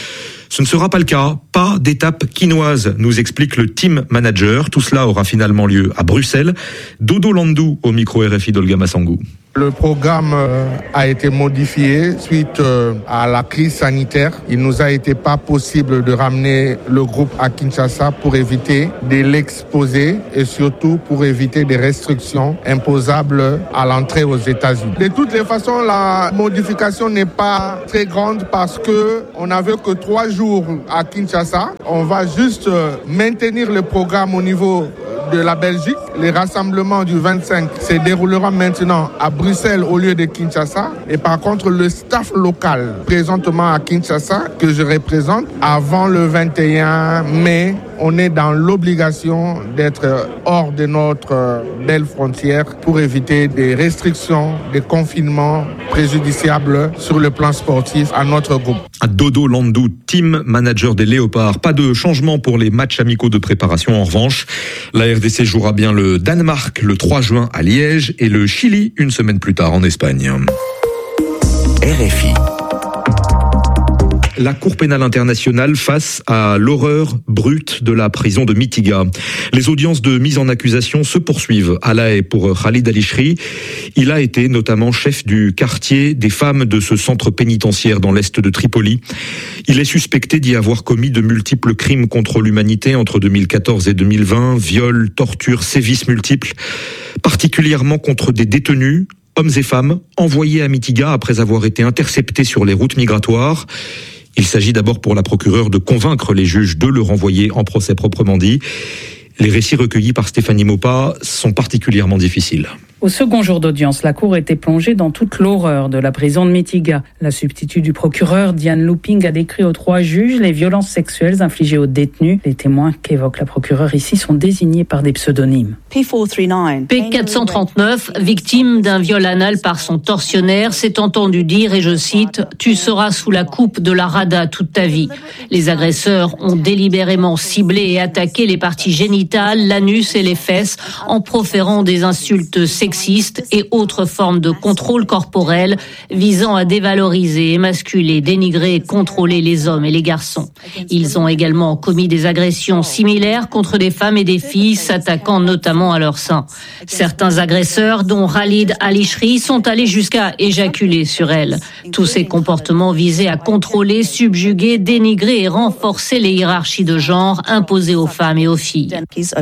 Ce ne sera pas le cas. Pas d'étape quinoise, nous explique le team manager. Tout cela aura finalement lieu à Bruxelles. Dodo Landou au micro R F I d'Olga Massangou. Le programme a été modifié suite à la crise sanitaire. Il nous a été pas possible de ramener le groupe à Kinshasa pour éviter de l'exposer et surtout pour éviter des restrictions imposables à l'entrée aux États-Unis. De toutes les façons, la modification n'est pas très grande parce que on n'avait que trois jours à Kinshasa. On va juste maintenir le programme au niveau de la Belgique. Les rassemblements du vingt-cinq se dérouleront maintenant à Bruxelles au lieu de Kinshasa. Et par contre, le staff local présentement à Kinshasa, que je représente, avant le vingt et un mai, on est dans l'obligation d'être hors de notre belle frontière pour éviter des restrictions, des confinements préjudiciables sur le plan sportif à notre groupe. Dodo Landou, team manager des Léopards. Pas de changement pour les matchs amicaux de préparation. En revanche, la R D C jouera bien le Danemark le trois juin à Liège et le Chili une semaine plus tard en Espagne. R F I. La Cour pénale internationale face à l'horreur brute de la prison de Mitiga. Les audiences de mise en accusation se poursuivent à La Haye pour Khalid Al-Ishri. Il a été notamment chef du quartier des femmes de ce centre pénitentiaire dans l'est de Tripoli. Il est suspecté d'y avoir commis de multiples crimes contre l'humanité entre deux mille quatorze et deux mille vingt, viols, tortures, sévices multiples, particulièrement contre des détenus, hommes et femmes, envoyés à Mitiga après avoir été interceptés sur les routes migratoires. Il s'agit d'abord pour la procureure de convaincre les juges de le renvoyer en procès proprement dit. Les récits recueillis par Stéphanie Maupas sont particulièrement difficiles. Au second jour d'audience, la Cour était plongée dans toute l'horreur de la prison de Mitiga. La substitut du procureur, Diane Looping, a décrit aux trois juges les violences sexuelles infligées aux détenus. Les témoins qu'évoque la procureure ici sont désignés par des pseudonymes. P quatre cent trente-neuf, victime d'un viol anal par son tortionnaire, s'est entendu dire, et je cite, « Tu seras sous la coupe de la Rada toute ta vie ». Les agresseurs ont délibérément ciblé et attaqué les parties génitales, l'anus et les fesses en proférant des insultes sexuelles et autres formes de contrôle corporel visant à dévaloriser, émasculer, dénigrer et contrôler les hommes et les garçons. Ils ont également commis des agressions similaires contre des femmes et des filles, s'attaquant notamment à leurs seins. Certains agresseurs, dont Khalid Al-Ishri, sont allés jusqu'à éjaculer sur elles. Tous ces comportements visaient à contrôler, subjuguer, dénigrer et renforcer les hiérarchies de genre imposées aux femmes et aux filles.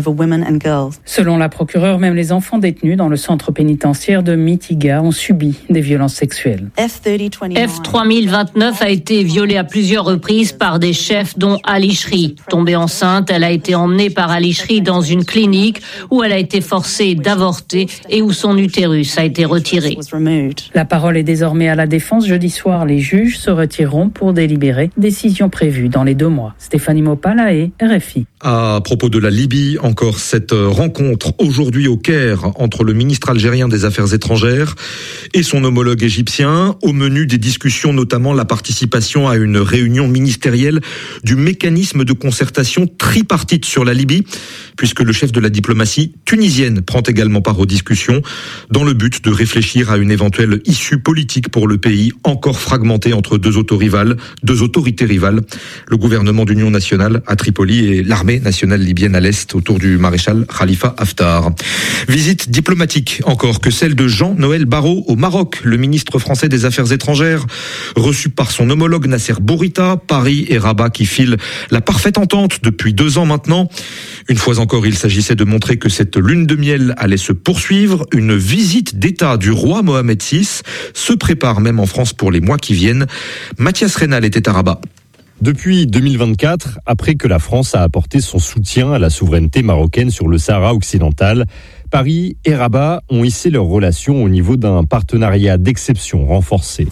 Selon la procureure, même les enfants détenus dans le centre pénitentiaire de Mitiga ont subi des violences sexuelles. F trois mille vingt-neuf a été violée à plusieurs reprises par des chefs dont Al-Ishri. Tombée enceinte, elle a été emmenée par Al-Ishri dans une clinique où elle a été forcée d'avorter et où son utérus a été retiré. La parole est désormais à la défense. Jeudi soir, les juges se retireront pour délibérer. Décision prévue dans les deux mois. Stéphanie Maupas, La Haye, R F I. À propos de la Libye, encore cette rencontre aujourd'hui au Caire entre le ministre algérien des Affaires étrangères et son homologue égyptien. Au menu des discussions, notamment la participation à une réunion ministérielle du mécanisme de concertation tripartite sur la Libye, puisque le chef de la diplomatie tunisienne prend également part aux discussions dans le but de réfléchir à une éventuelle issue politique pour le pays encore fragmenté entre deux autorivales, deux autorités rivales, le gouvernement d'union nationale à Tripoli et l'armée nationale libyenne à l'est autour du maréchal Khalifa Haftar. Visite diplomatique encore que celle de Jean-Noël Barrot au Maroc, le ministre français des Affaires étrangères, reçu par son homologue Nasser Bourita. Paris et Rabat qui filent la parfaite entente depuis deux ans maintenant. Une fois encore, il s'agissait de montrer que cette lune de miel allait se poursuivre. Une visite d'État du roi Mohamed six se prépare même en France pour les mois qui viennent. Mathias Reynal était à Rabat. Depuis deux mille vingt-quatre, après que la France a apporté son soutien à la souveraineté marocaine sur le Sahara occidental, Paris et Rabat ont hissé leurs relations au niveau d'un partenariat d'exception renforcé.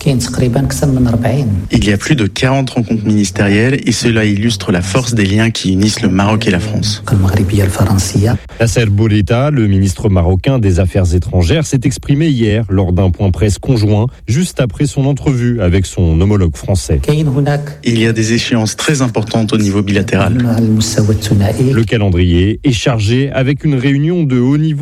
Il y a plus de quarante rencontres ministérielles et cela illustre la force des liens qui unissent le Maroc et la France. Nasser Bourita, le ministre marocain des Affaires étrangères, s'est exprimé hier lors d'un point presse conjoint, juste après son entrevue avec son homologue français. Il y a des échéances très importantes au niveau bilatéral. Le calendrier est chargé avec une réunion de haut niveau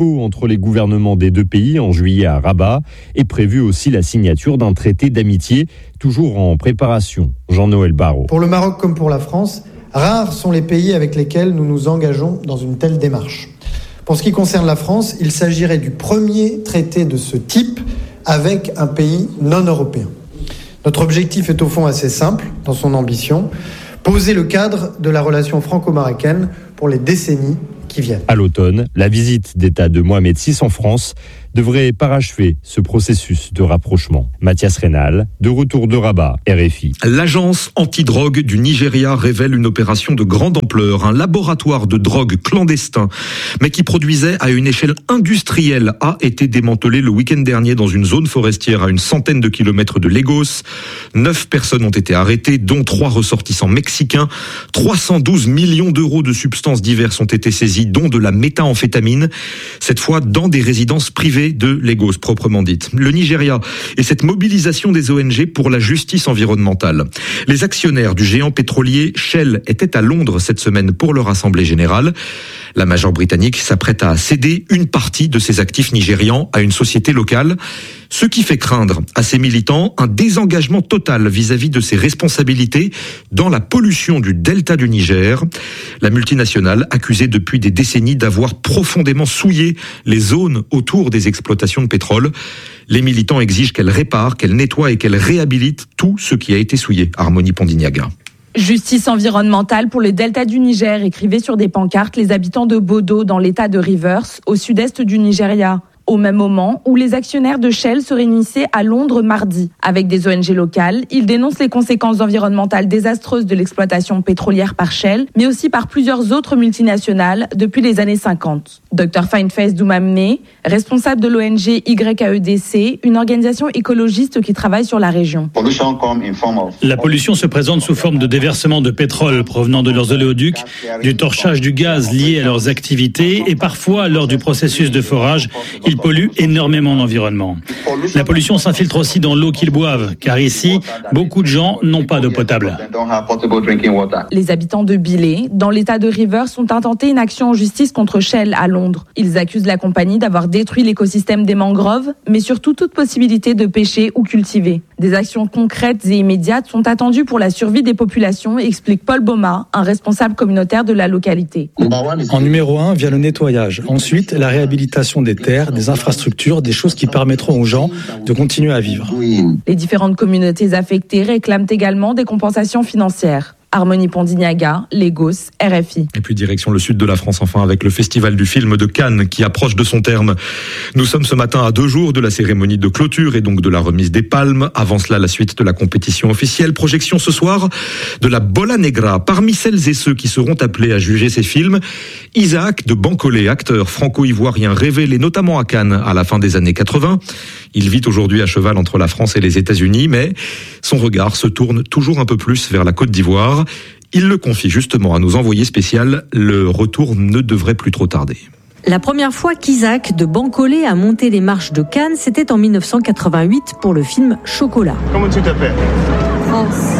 dialogue entre les gouvernements des deux pays en juillet à Rabat est prévu aussi la signature d'un traité d'amitié, toujours en préparation. Jean-Noël Barrot. Pour le Maroc comme pour la France, rares sont les pays avec lesquels nous nous engageons dans une telle démarche. Pour ce qui concerne la France, il s'agirait du premier traité de ce type avec un pays non européen. Notre objectif est au fond assez simple dans son ambition, poser le cadre de la relation franco-marocaine pour les décennies qui viennent. À l'automne, la visite d'État de Mohamed six en France devrait parachever ce processus de rapprochement. Mathias Rénal, de retour de Rabat, R F I. L'agence antidrogue du Nigeria révèle une opération de grande ampleur. Un laboratoire de drogue clandestin, mais qui produisait à une échelle industrielle, a été démantelé le week-end dernier dans une zone forestière à une centaine de kilomètres de Lagos. Neuf personnes ont été arrêtées, dont trois ressortissants mexicains. trois cent douze millions d'euros de substances diverses ont été saisies, dont de la méthamphétamine, cette fois dans des résidences privées de Lagos, proprement dite. Le Nigeria et cette mobilisation des O N G pour la justice environnementale. Les actionnaires du géant pétrolier Shell étaient à Londres cette semaine pour leur assemblée générale. La majeure britannique s'apprête à céder une partie de ses actifs nigérians à une société locale, ce qui fait craindre à ses militants un désengagement total vis-à-vis de ses responsabilités dans la pollution du delta du Niger. La multinationale, accusée depuis des décennies d'avoir profondément souillé les zones autour des exploitations de pétrole. Les militants exigent qu'elle répare, qu'elle nettoie et qu'elle réhabilite tout ce qui a été souillé. Harmonie Pondignaga. Justice environnementale pour le delta du Niger, écrivaient sur des pancartes les habitants de Bodo dans l'état de Rivers, au sud-est du Nigeria. Au même moment où les actionnaires de Shell se réunissaient à Londres mardi. Avec des O N G locales, ils dénoncent les conséquences environnementales désastreuses de l'exploitation pétrolière par Shell, mais aussi par plusieurs autres multinationales depuis les années cinquante. docteur Fineface Doumamne, responsable de l'O N G Y A E D C, une organisation écologiste qui travaille sur la région. La pollution se présente sous forme de déversement de pétrole provenant de leurs oléoducs, du torchage du gaz lié à leurs activités et parfois lors du processus de forage, ils polluent énormément l'environnement. La pollution s'infiltre aussi dans l'eau qu'ils boivent, car ici, beaucoup de gens n'ont pas d'eau potable. Les habitants de Bilé, dans l'état de Rivers, ont intenté une action en justice contre Shell à Londres. Ils accusent la compagnie d'avoir détruit l'écosystème des mangroves, mais surtout toute possibilité de pêcher ou cultiver. Des actions concrètes et immédiates sont attendues pour la survie des populations, explique Paul Boma, un responsable communautaire de la localité. En numéro un, via le nettoyage. Ensuite, la réhabilitation des terres, des infrastructures, des choses qui permettront aux gens de continuer à vivre. Les différentes communautés affectées réclament également des compensations financières. Harmonie Pondignaga, Lagos, R F I. Et puis direction le sud de la France enfin avec le festival du film de Cannes qui approche de son terme. Nous sommes ce matin à deux jours de la cérémonie de clôture et donc de la remise des palmes. Avant cela, la suite de la compétition officielle. Projection ce soir de la Bola Negra. Parmi celles et ceux qui seront appelés à juger ces films, Isaac de Bancolé, acteur franco-ivoirien révélé notamment à Cannes à la fin des années quatre-vingts. Il vit aujourd'hui à cheval entre la France et les États-Unis, mais son regard se tourne toujours un peu plus vers la Côte d'Ivoire. Il le confie justement à nos envoyés spéciaux. Le retour ne devrait plus trop tarder. La première fois qu'Isaac de Bancolé a monté les marches de Cannes, c'était en mille neuf cent quatre-vingt-huit pour le film Chocolat. Comment tu t'appelles ? France.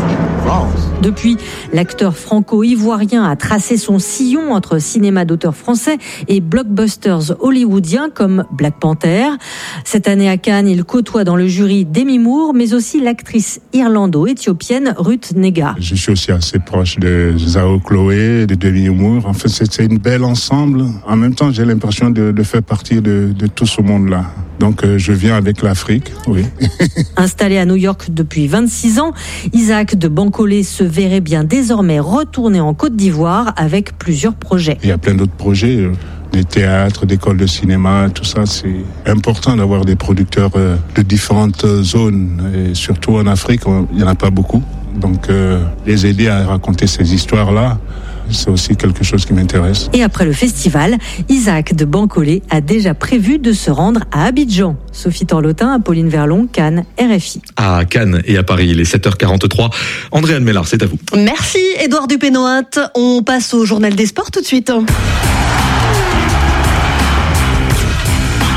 Depuis, l'acteur franco-ivoirien a tracé son sillon entre cinéma d'auteur français et blockbusters hollywoodiens comme Black Panther. Cette année à Cannes, il côtoie dans le jury Demi Moore, mais aussi l'actrice irlando-éthiopienne Ruth Negga. Je suis aussi assez proche de Zhao Chloé, de Demi Moore. En fait, c'est une belle ensemble. En même temps, j'ai l'impression de, de faire partie de, de tout ce monde-là. Donc, euh, je viens avec l'Afrique, oui. Installé à New York depuis vingt-six ans, Isaac de Bancolé se verrait bien désormais retourner en Côte d'Ivoire avec plusieurs projets. Il y a plein d'autres projets, euh, des théâtres, des écoles de cinéma, tout ça. C'est important d'avoir des producteurs euh, de différentes zones. Et surtout en Afrique, il n'y en a pas beaucoup. Donc, euh, les aider à raconter ces histoires-là, c'est aussi quelque chose qui m'intéresse. Et après le festival, Isaac de Bancolé a déjà prévu de se rendre à Abidjan. Sophie Torlotin, Apolline Verlon, Cannes, R F I. À Cannes et à Paris, il est sept heures quarante-trois. Andréane Mélard, c'est à vous. Merci Édouard Dupénoat. On passe au journal des sports tout de suite.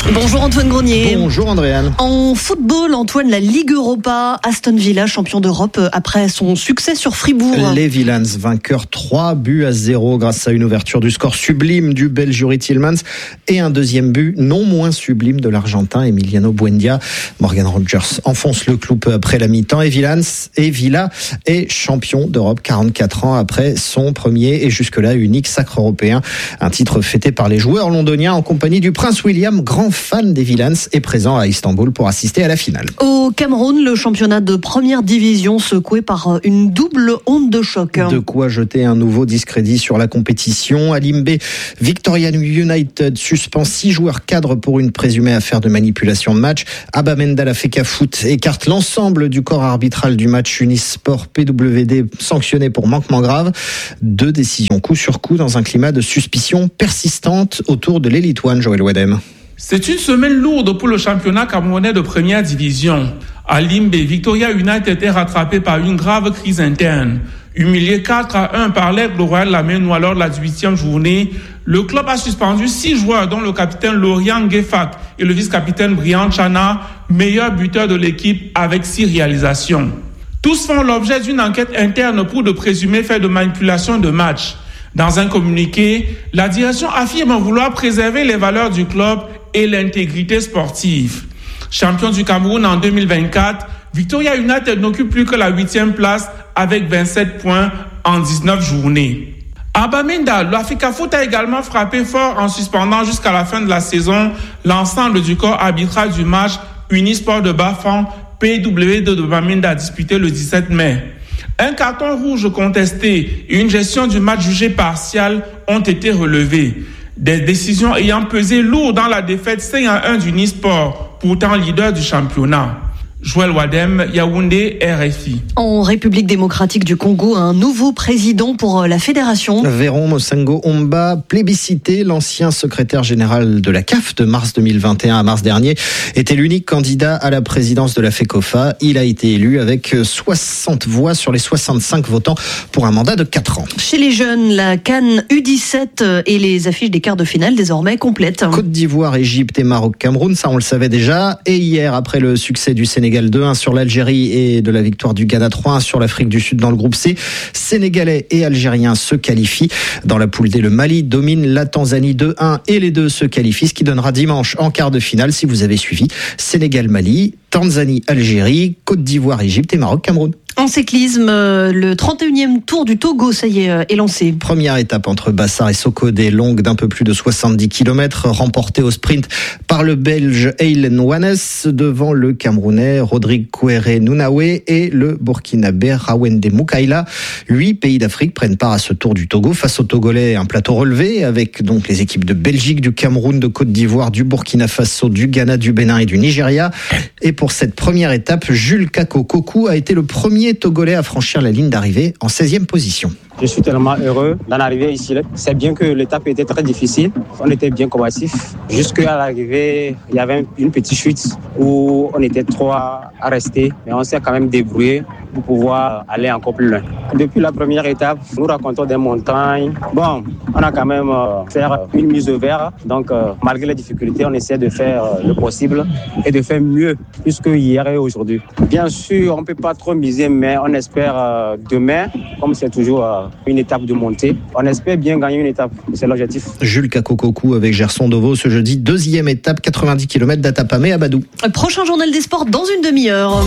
Bonjour Antoine Grenier. Bonjour Andréane. En football, Antoine, la Ligue Europa, Aston Villa, champion d'Europe après son succès sur Fribourg. Les Villans, vainqueurs trois buts à zéro grâce à une ouverture du score sublime du Belge Juri Tielemans et un deuxième but non moins sublime de l'Argentin Emiliano Buendia. Morgan Rogers enfonce le clou peu après la mi-temps et Villans et Villa est champion d'Europe quarante-quatre ans après son premier et jusque-là unique sacre européen. Un titre fêté par les joueurs londoniens en compagnie du prince William, grand fan des Villans, est présent à Istanbul pour assister à la finale. Au Cameroun, le championnat de première division secoué par une double onde de choc. De quoi jeter un nouveau discrédit sur la compétition. À Limbe, Victoria United suspend six joueurs cadres pour une présumée affaire de manipulation de match. Abamenda, la Feka Foot, écarte l'ensemble du corps arbitral du match Unisport P W D sanctionné pour manquement grave. Deux décisions coup sur coup dans un climat de suspicion persistante autour de l'Elite One. Joël Wadem. C'est une semaine lourde pour le championnat camerounais de première division. À Limbe, Victoria United était rattrapée par une grave crise interne. Humilié quatre à un par l'Aigle Royal Lamenois lors de la dix-huitième journée, le club a suspendu six joueurs dont le capitaine Laurian Gefak et le vice-capitaine Brian Chana, meilleur buteur de l'équipe avec six réalisations. Tous font l'objet d'une enquête interne pour de présumés faits de manipulation de match. Dans un communiqué, la direction affirme vouloir préserver les valeurs du club et l'intégrité sportive. Champion du Cameroun en deux mille vingt-quatre, Victoria United n'occupe plus que la huitième place avec vingt-sept points en dix-neuf journées. À Bamenda, l'Africa Foot a également frappé fort en suspendant jusqu'à la fin de la saison l'ensemble du corps arbitral du match Unisport de Bafang P W D de Bamenda disputé le dix-sept mai. Un carton rouge contesté et une gestion du match jugée partiale ont été relevés. Des décisions ayant pesé lourd dans la défaite cinq à un du Nisport, pourtant leader du championnat. Joël Wadem, Yaoundé, R F I. En République démocratique du Congo, un nouveau président pour la fédération. Véron Mosengo Omba, plébiscité, l'ancien secrétaire général de la C A F de mars deux mille vingt et un à mars dernier, était l'unique candidat à la présidence de la FECOFA. Il a été élu avec soixante voix sur les soixante-cinq votants pour un mandat de quatre ans. Chez les jeunes, la CAN U dix-sept et les affiches des quarts de finale désormais complètes. Côte d'Ivoire, Égypte et Maroc, Cameroun, ça on le savait déjà. Et hier, après le succès du Sénégal, deux un sur l'Algérie et de la victoire du Ghana trois un sur l'Afrique du Sud dans le groupe C. Sénégalais et Algériens se qualifient. Dans la poule D, le Mali domine la Tanzanie deux un et les deux se qualifient, ce qui donnera dimanche en quart de finale, si vous avez suivi, Sénégal-Mali, Tanzanie-Algérie, Côte d'Ivoire, Égypte et Maroc-Cameroun. En cyclisme, le trente et unième Tour du Togo, ça y est, est lancé. Première étape entre Bassar et Sokodé, longue d'un peu plus de soixante-dix kilomètres, remportée au sprint par le Belge Eilen Wannes devant le Camerounais Rodrigue Kouéré Nounaoué et le Burkinabé Rawende Moukaïla. Huit pays d'Afrique prennent part à ce Tour du Togo. Face aux Togolais, un plateau relevé avec donc les équipes de Belgique, du Cameroun, de Côte d'Ivoire, du Burkina Faso, du Ghana, du Bénin et du Nigeria. Et pour cette première étape, Jules Kako Kokou a été le premier Togolais à franchir la ligne d'arrivée en seizième position. Je suis tellement heureux d'en arriver ici. C'est bien que l'étape était très difficile. On était bien combatif. Jusqu'à l'arrivée, il y avait une petite chute où on était trois à rester. Mais on s'est quand même débrouillé pour pouvoir aller encore plus loin. Depuis la première étape, nous racontons des montagnes. Bon, on a quand même euh, fait une mise au vert. Donc, euh, malgré les difficultés, on essaie de faire euh, le possible et de faire mieux plus que hier et aujourd'hui. Bien sûr, on ne peut pas trop miser, mais on espère euh, demain, comme c'est toujours euh, une étape de montée, on espère bien gagner une étape. C'est l'objectif. Jules Kakokokou avec Gerson Dovo ce jeudi, deuxième étape, quatre-vingt-dix kilomètres d'Atapamé à Badou. Prochain journal des sports dans une demi-heure.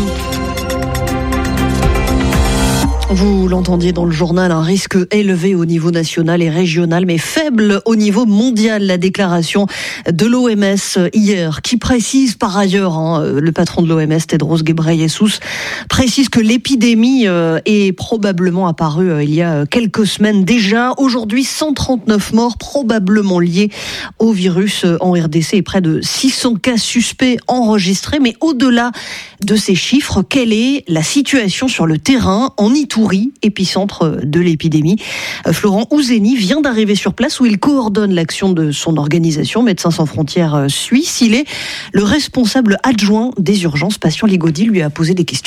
Vous l'entendiez dans le journal, un risque élevé au niveau national et régional, mais faible au niveau mondial. La déclaration de l'O M S hier, qui précise par ailleurs, hein, le patron de l'O M S, Tedros Ghebreyesus, précise que l'épidémie est probablement apparue il y a quelques semaines déjà. Aujourd'hui, cent trente-neuf morts probablement liés au virus en R D C et près de six cents cas suspects enregistrés. Mais au-delà de ces chiffres, quelle est la situation sur le terrain en Itourie, épicentre de l'épidémie? Florent Ouzeni vient d'arriver sur place où il coordonne l'action de son organisation Médecins sans frontières Suisse. Il est le responsable adjoint des urgences. Patient Ligodi lui a posé des questions.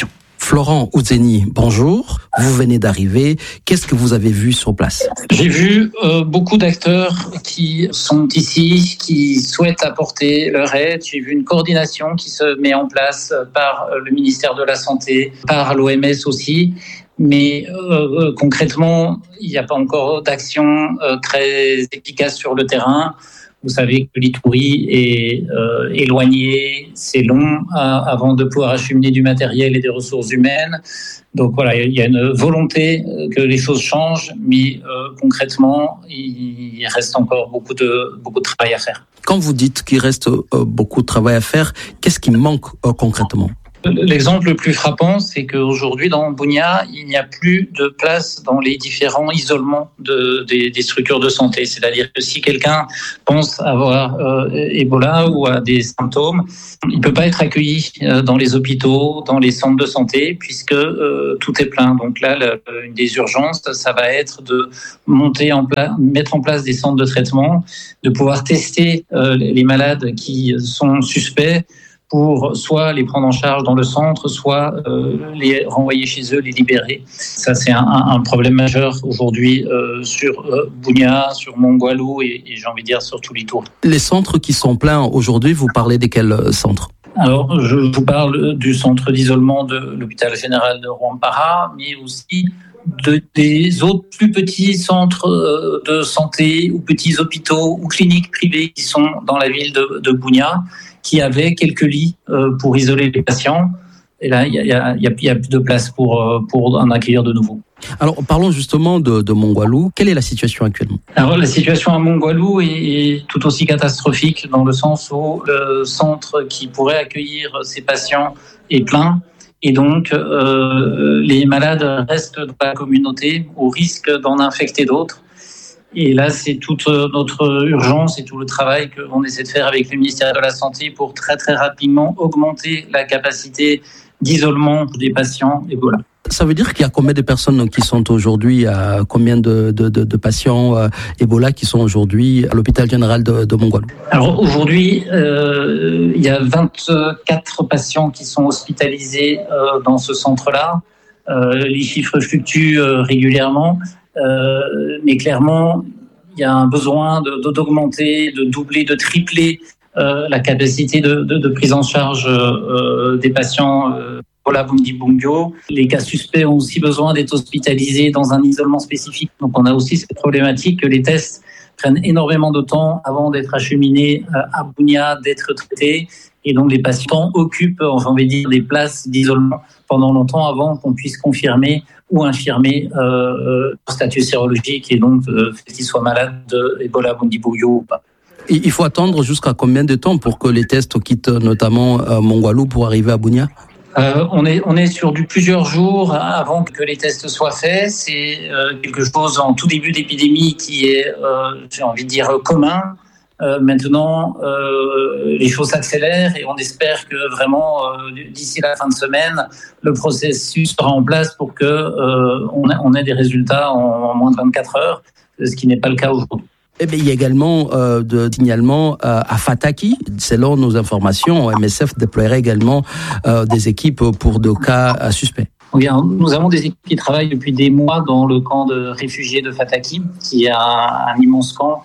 Florent Ouzeni, bonjour. Vous venez d'arriver. Qu'est-ce que vous avez vu sur place? J'ai vu euh, beaucoup d'acteurs qui sont ici, qui souhaitent apporter leur aide. J'ai vu une coordination qui se met en place par le ministère de la Santé, par l'O M S aussi. Mais euh, concrètement, il n'y a pas encore d'action euh, très efficace sur le terrain. Vous savez que l'Itourie est euh, éloigné, c'est long à, avant de pouvoir acheminer du matériel et des ressources humaines. Donc voilà, il y a une volonté que les choses changent, mais euh, concrètement, il reste encore beaucoup de, beaucoup de travail à faire. Quand vous dites qu'il reste euh, beaucoup de travail à faire, qu'est-ce qui manque euh, concrètement ? L'exemple le plus frappant, c'est qu'aujourd'hui, dans Bunia, il n'y a plus de place dans les différents isolements de, des, des structures de santé. C'est-à-dire que si quelqu'un pense avoir euh, Ebola ou a des symptômes, il ne peut pas être accueilli euh, dans les hôpitaux, dans les centres de santé, puisque euh, tout est plein. Donc là, le, une des urgences, ça va être de monter en place, mettre en place des centres de traitement, de pouvoir tester euh, les malades qui sont suspects, pour soit les prendre en charge dans le centre, soit euh, les renvoyer chez eux, les libérer. Ça, c'est un, un problème majeur aujourd'hui euh, sur euh, Bunia, sur Mongwalu et, et j'ai envie de dire sur tout l'Itourie. Les centres qui sont pleins aujourd'hui, vous parlez de quels centres ? Alors, je vous parle du centre d'isolement de l'hôpital général de Rwampara, mais aussi de, des autres plus petits centres de santé ou petits hôpitaux ou cliniques privées qui sont dans la ville de, de Bunia, qui avaient quelques lits euh, pour isoler les patients. Et là, il y a, y a, y a plus de place pour, euh, pour en accueillir de nouveau. Alors, parlons justement de, de Mongwalu. Quelle est la situation actuellement ? Alors, la situation à Mongwalu est, est tout aussi catastrophique dans le sens où le centre qui pourrait accueillir ces patients est plein. Et donc, euh, les malades restent dans la communauté au risque d'en infecter d'autres. Et là, c'est toute notre urgence et tout le travail qu'on essaie de faire avec le ministère de la Santé pour très très rapidement augmenter la capacité d'isolement des patients Ebola. Ça veut dire qu'il y a combien de personnes qui sont aujourd'hui, à combien de, de, de, de patients euh, Ebola qui sont aujourd'hui à l'hôpital général de, de Mongwalu ? Alors aujourd'hui, euh, il y a vingt-quatre patients qui sont hospitalisés euh, dans ce centre-là. Euh, les chiffres fluctuent euh, régulièrement. Euh, mais clairement, il y a un besoin de, de, d'augmenter, de doubler, de tripler euh, la capacité de, de, de prise en charge euh, des patients euh, Ebola Bundibugyo. Les cas suspects ont aussi besoin d'être hospitalisés dans un isolement spécifique. Donc on a aussi cette problématique que les tests prennent énormément de temps avant d'être acheminés à Bunia, d'être traités. Et donc les patients occupent, enfin, on va dire, des places d'isolement pendant longtemps avant qu'on puisse confirmer ou infirmer euh, leur statut sérologique et donc euh, qu'ils soient malades de Ebola Bundibugyo ou pas. Il faut attendre jusqu'à combien de temps pour que les tests quittent notamment euh, Mongwalu pour arriver à Bunia ? Euh, on est on est sur du plusieurs jours avant que les tests soient faits. C'est euh, quelque chose en tout début d'épidémie qui est, euh, j'ai envie de dire, commun. Euh, maintenant, euh, les choses s'accélèrent et on espère que vraiment euh, d'ici la fin de semaine, le processus sera en place pour que euh, on, a, on ait des résultats en, en moins de vingt-quatre heures, ce qui n'est pas le cas aujourd'hui. Eh bien, il y a également euh, de signalement euh, à Fataki. Selon nos informations, M S F déploierait également euh, des équipes pour de cas euh, suspects. Oui, nous avons des équipes qui travaillent depuis des mois dans le camp de réfugiés de Fataki, qui est un, un immense camp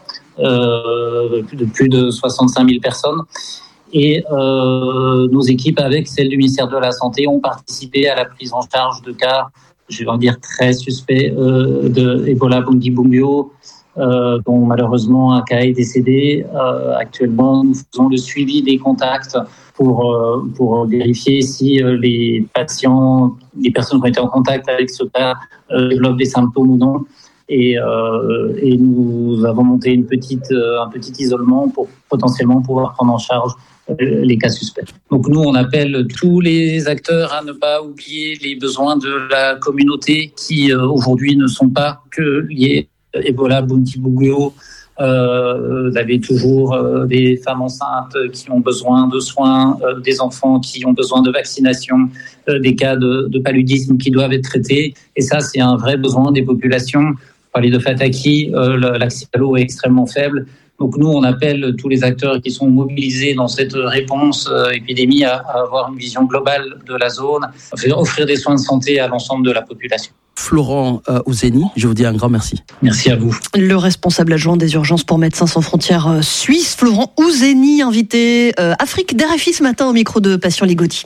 euh, de plus de soixante-cinq mille personnes. Et euh, nos équipes, avec celles du ministère de la Santé, ont participé à la prise en charge de cas, je vais en dire très suspects, euh, de Ebola Bundibugyo, Euh, dont malheureusement un cas est décédé. Euh, actuellement, nous faisons le suivi des contacts pour euh, pour vérifier si euh, les patients, les personnes qui ont été en contact avec ce cas euh, développent des symptômes ou non. Et, euh, et nous avons monté une petite euh, un petit isolement pour potentiellement pouvoir prendre en charge euh, les cas suspects. Donc nous, on appelle tous les acteurs à ne pas oublier les besoins de la communauté qui euh, aujourd'hui ne sont pas que liés Ebola Bundibugyo. Euh, vous avez toujours euh, des femmes enceintes qui ont besoin de soins, euh, des enfants qui ont besoin de vaccination, euh, des cas de, de paludisme qui doivent être traités. Et ça, c'est un vrai besoin des populations. Vous parlez de Fataki, euh, l'accès à l'eau est extrêmement faible. Donc nous, on appelle tous les acteurs qui sont mobilisés dans cette réponse euh, épidémie à, à avoir une vision globale de la zone, offrir des soins de santé à l'ensemble de la population. Florent euh, Ouzeni, je vous dis un grand merci. Merci à vous. Le responsable adjoint des urgences pour Médecins sans frontières euh, suisse, Florent Ouzeni, invité euh, Afrique d'R F I ce matin au micro de Passion Ligotti.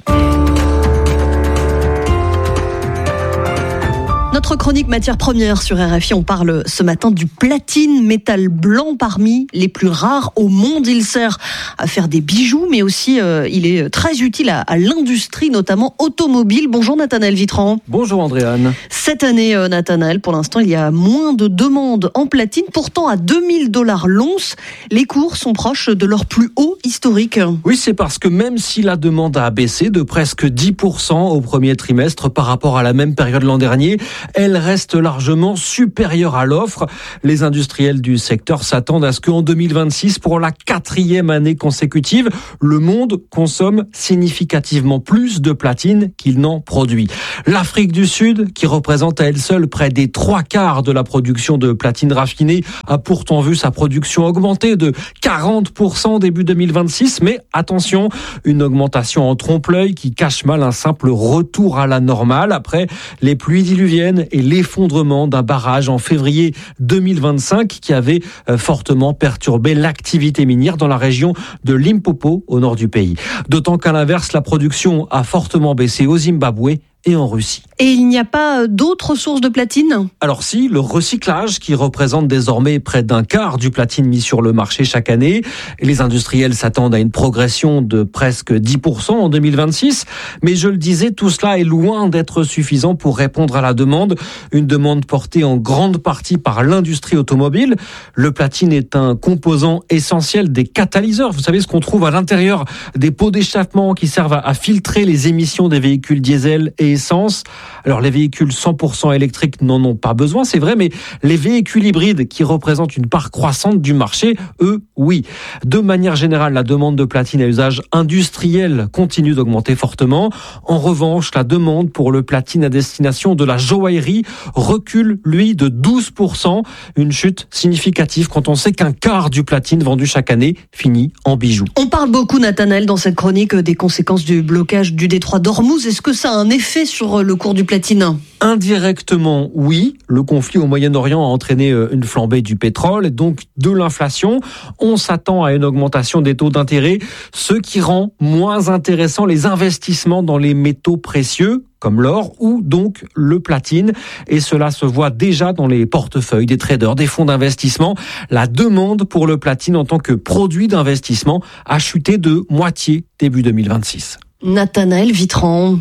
Notre chronique matières premières sur R F I, on parle ce matin du platine, métal blanc parmi les plus rares au monde. Il sert à faire des bijoux, mais aussi euh, il est très utile à, à l'industrie, notamment automobile. Bonjour Nathanaël Vitran. Bonjour Andréane. Cette année, euh, Nathanaël, pour l'instant, il y a moins de demandes en platine. Pourtant, à deux mille dollars l'once, les cours sont proches de leur plus haut historique. Oui, c'est parce que même si la demande a baissé de presque dix pour cent au premier trimestre par rapport à la même période l'an dernier, elle reste largement supérieure à l'offre. Les industriels du secteur s'attendent à ce qu'en deux mille vingt-six, pour la quatrième année consécutive, le monde consomme significativement plus de platine qu'il n'en produit. L'Afrique du Sud, qui représente à elle seule près des trois quarts de la production de platine raffinée, a pourtant vu sa production augmenter de quarante pour cent début deux mille vingt-six. Mais attention, une augmentation en trompe-l'œil qui cache mal un simple retour à la normale après les pluies diluviennes et l'effondrement d'un barrage en février deux mille vingt-cinq qui avait fortement perturbé l'activité minière dans la région de Limpopo au nord du pays. D'autant qu'à l'inverse, la production a fortement baissé au Zimbabwe et en Russie. Et il n'y a pas d'autres sources de platine ? Alors si, le recyclage qui représente désormais près d'un quart du platine mis sur le marché chaque année. Les industriels s'attendent à une progression de presque dix pour cent en deux mille vingt-six. Mais je le disais, tout cela est loin d'être suffisant pour répondre à la demande. Une demande portée en grande partie par l'industrie automobile. Le platine est un composant essentiel des catalyseurs. Vous savez ce qu'on trouve à l'intérieur des pots d'échappement qui servent à filtrer les émissions des véhicules diesel et essence. Alors les véhicules cent pour cent électriques n'en ont pas besoin, c'est vrai, mais les véhicules hybrides qui représentent une part croissante du marché, eux, oui. De manière générale, la demande de platine à usage industriel continue d'augmenter fortement. En revanche, la demande pour le platine à destination de la joaillerie recule, lui, de douze pour cent. Une chute significative quand on sait qu'un quart du platine vendu chaque année finit en bijoux. On parle beaucoup, Nathanaël, dans cette chronique des conséquences du blocage du détroit d'Ormuz. Est-ce que ça a un effet sur le cours du platine ? Indirectement, oui. Le conflit au Moyen-Orient a entraîné une flambée du pétrole et donc de l'inflation. On s'attend à une augmentation des taux d'intérêt, ce qui rend moins intéressant les investissements dans les métaux précieux, comme l'or ou donc le platine. Et cela se voit déjà dans les portefeuilles des traders, des fonds d'investissement. La demande pour le platine en tant que produit d'investissement a chuté de moitié début deux mille vingt-six. Nathanaël Vitran.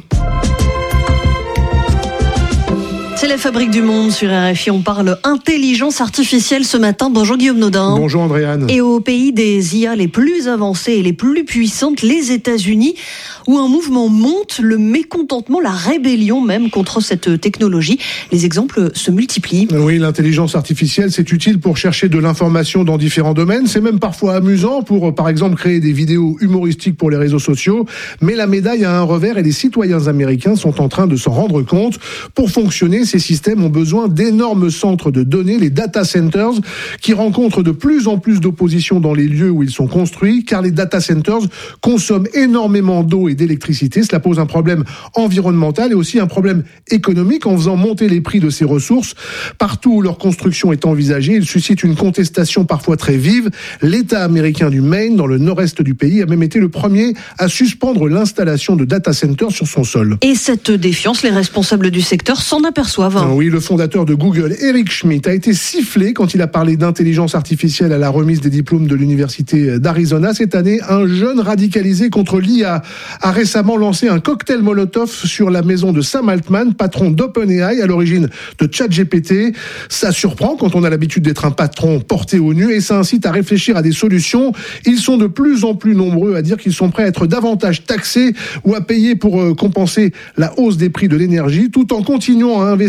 C'est la fabrique du monde sur R F I. On parle intelligence artificielle ce matin. Bonjour Guillaume Nodin. Bonjour Andréane. Et au pays des I A les plus avancées et les plus puissantes, les États-Unis, où un mouvement monte, le mécontentement, la rébellion même contre cette technologie. Les exemples se multiplient. Oui, l'intelligence artificielle, c'est utile pour chercher de l'information dans différents domaines. C'est même parfois amusant pour, par exemple, créer des vidéos humoristiques pour les réseaux sociaux. Mais la médaille a un revers et les citoyens américains sont en train de s'en rendre compte. Pour fonctionner, ces systèmes ont besoin d'énormes centres de données, les data centers, qui rencontrent de plus en plus d'opposition dans les lieux où ils sont construits, car les data centers consomment énormément d'eau et d'électricité. Cela pose un problème environnemental et aussi un problème économique en faisant monter les prix de ces ressources. Partout où leur construction est envisagée, ils suscitent une contestation parfois très vive. L'État américain du Maine, dans le nord-est du pays, a même été le premier à suspendre l'installation de data centers sur son sol. Et cette défiance, les responsables du secteur s'en aperçoivent. Oui, le fondateur de Google, Eric Schmidt, a été sifflé quand il a parlé d'intelligence artificielle à la remise des diplômes de l'université d'Arizona. Cette année, un jeune radicalisé contre l'I A a récemment lancé un cocktail Molotov sur la maison de Sam Altman, patron d'OpenAI, à l'origine de ChatGPT. Ça surprend quand on a l'habitude d'être un patron porté au nu et ça incite à réfléchir à des solutions. Ils sont de plus en plus nombreux à dire qu'ils sont prêts à être davantage taxés ou à payer pour compenser la hausse des prix de l'énergie, tout en continuant à investir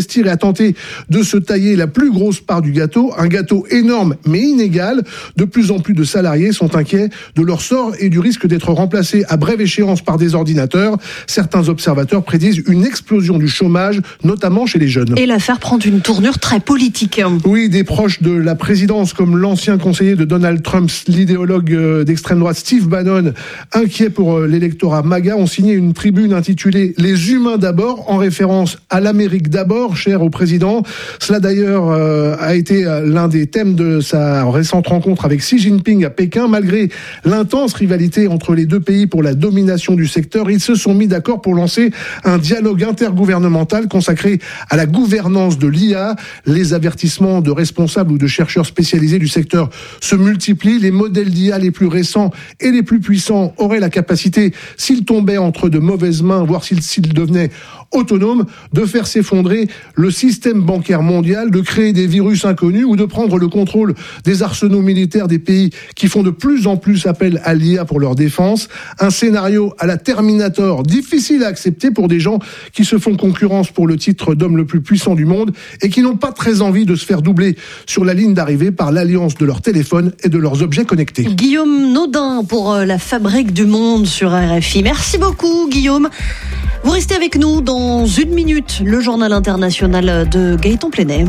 s'investir et à tenter de se tailler la plus grosse part du gâteau, un gâteau énorme mais inégal. De plus en plus de salariés sont inquiets de leur sort et du risque d'être remplacés à brève échéance par des ordinateurs. Certains observateurs prédisent une explosion du chômage, notamment chez les jeunes. Et l'affaire prend une tournure très politique. Oui, des proches de la présidence, comme l'ancien conseiller de Donald Trump, l'idéologue d'extrême droite Steve Bannon, inquiet pour l'électorat MAGA, ont signé une tribune intitulée « Les humains d'abord », en référence à l'Amérique d'abord, chère au président. Cela d'ailleurs euh, a été l'un des thèmes de sa récente rencontre avec Xi Jinping à Pékin. Malgré l'intense rivalité entre les deux pays pour la domination du secteur, ils se sont mis d'accord pour lancer un dialogue intergouvernemental consacré à la gouvernance de l'I A. Les avertissements de responsables ou de chercheurs spécialisés du secteur se multiplient. Les modèles d'I A les plus récents et les plus puissants auraient la capacité, s'ils tombaient entre de mauvaises mains, voire s'ils, s'ils devenaient autonomes, de faire s'effondrer le système bancaire mondial, de créer des virus inconnus ou de prendre le contrôle des arsenaux militaires des pays qui font de plus en plus appel à l'I A pour leur défense. Un scénario à la Terminator, difficile à accepter pour des gens qui se font concurrence pour le titre d'homme le plus puissant du monde et qui n'ont pas très envie de se faire doubler sur la ligne d'arrivée par l'alliance de leurs téléphones et de leurs objets connectés. Guillaume Naudin pour la Fabrique du Monde sur R F I. Merci beaucoup Guillaume. Vous restez avec nous dans une minute, le journal international de Gaëtan Plenet.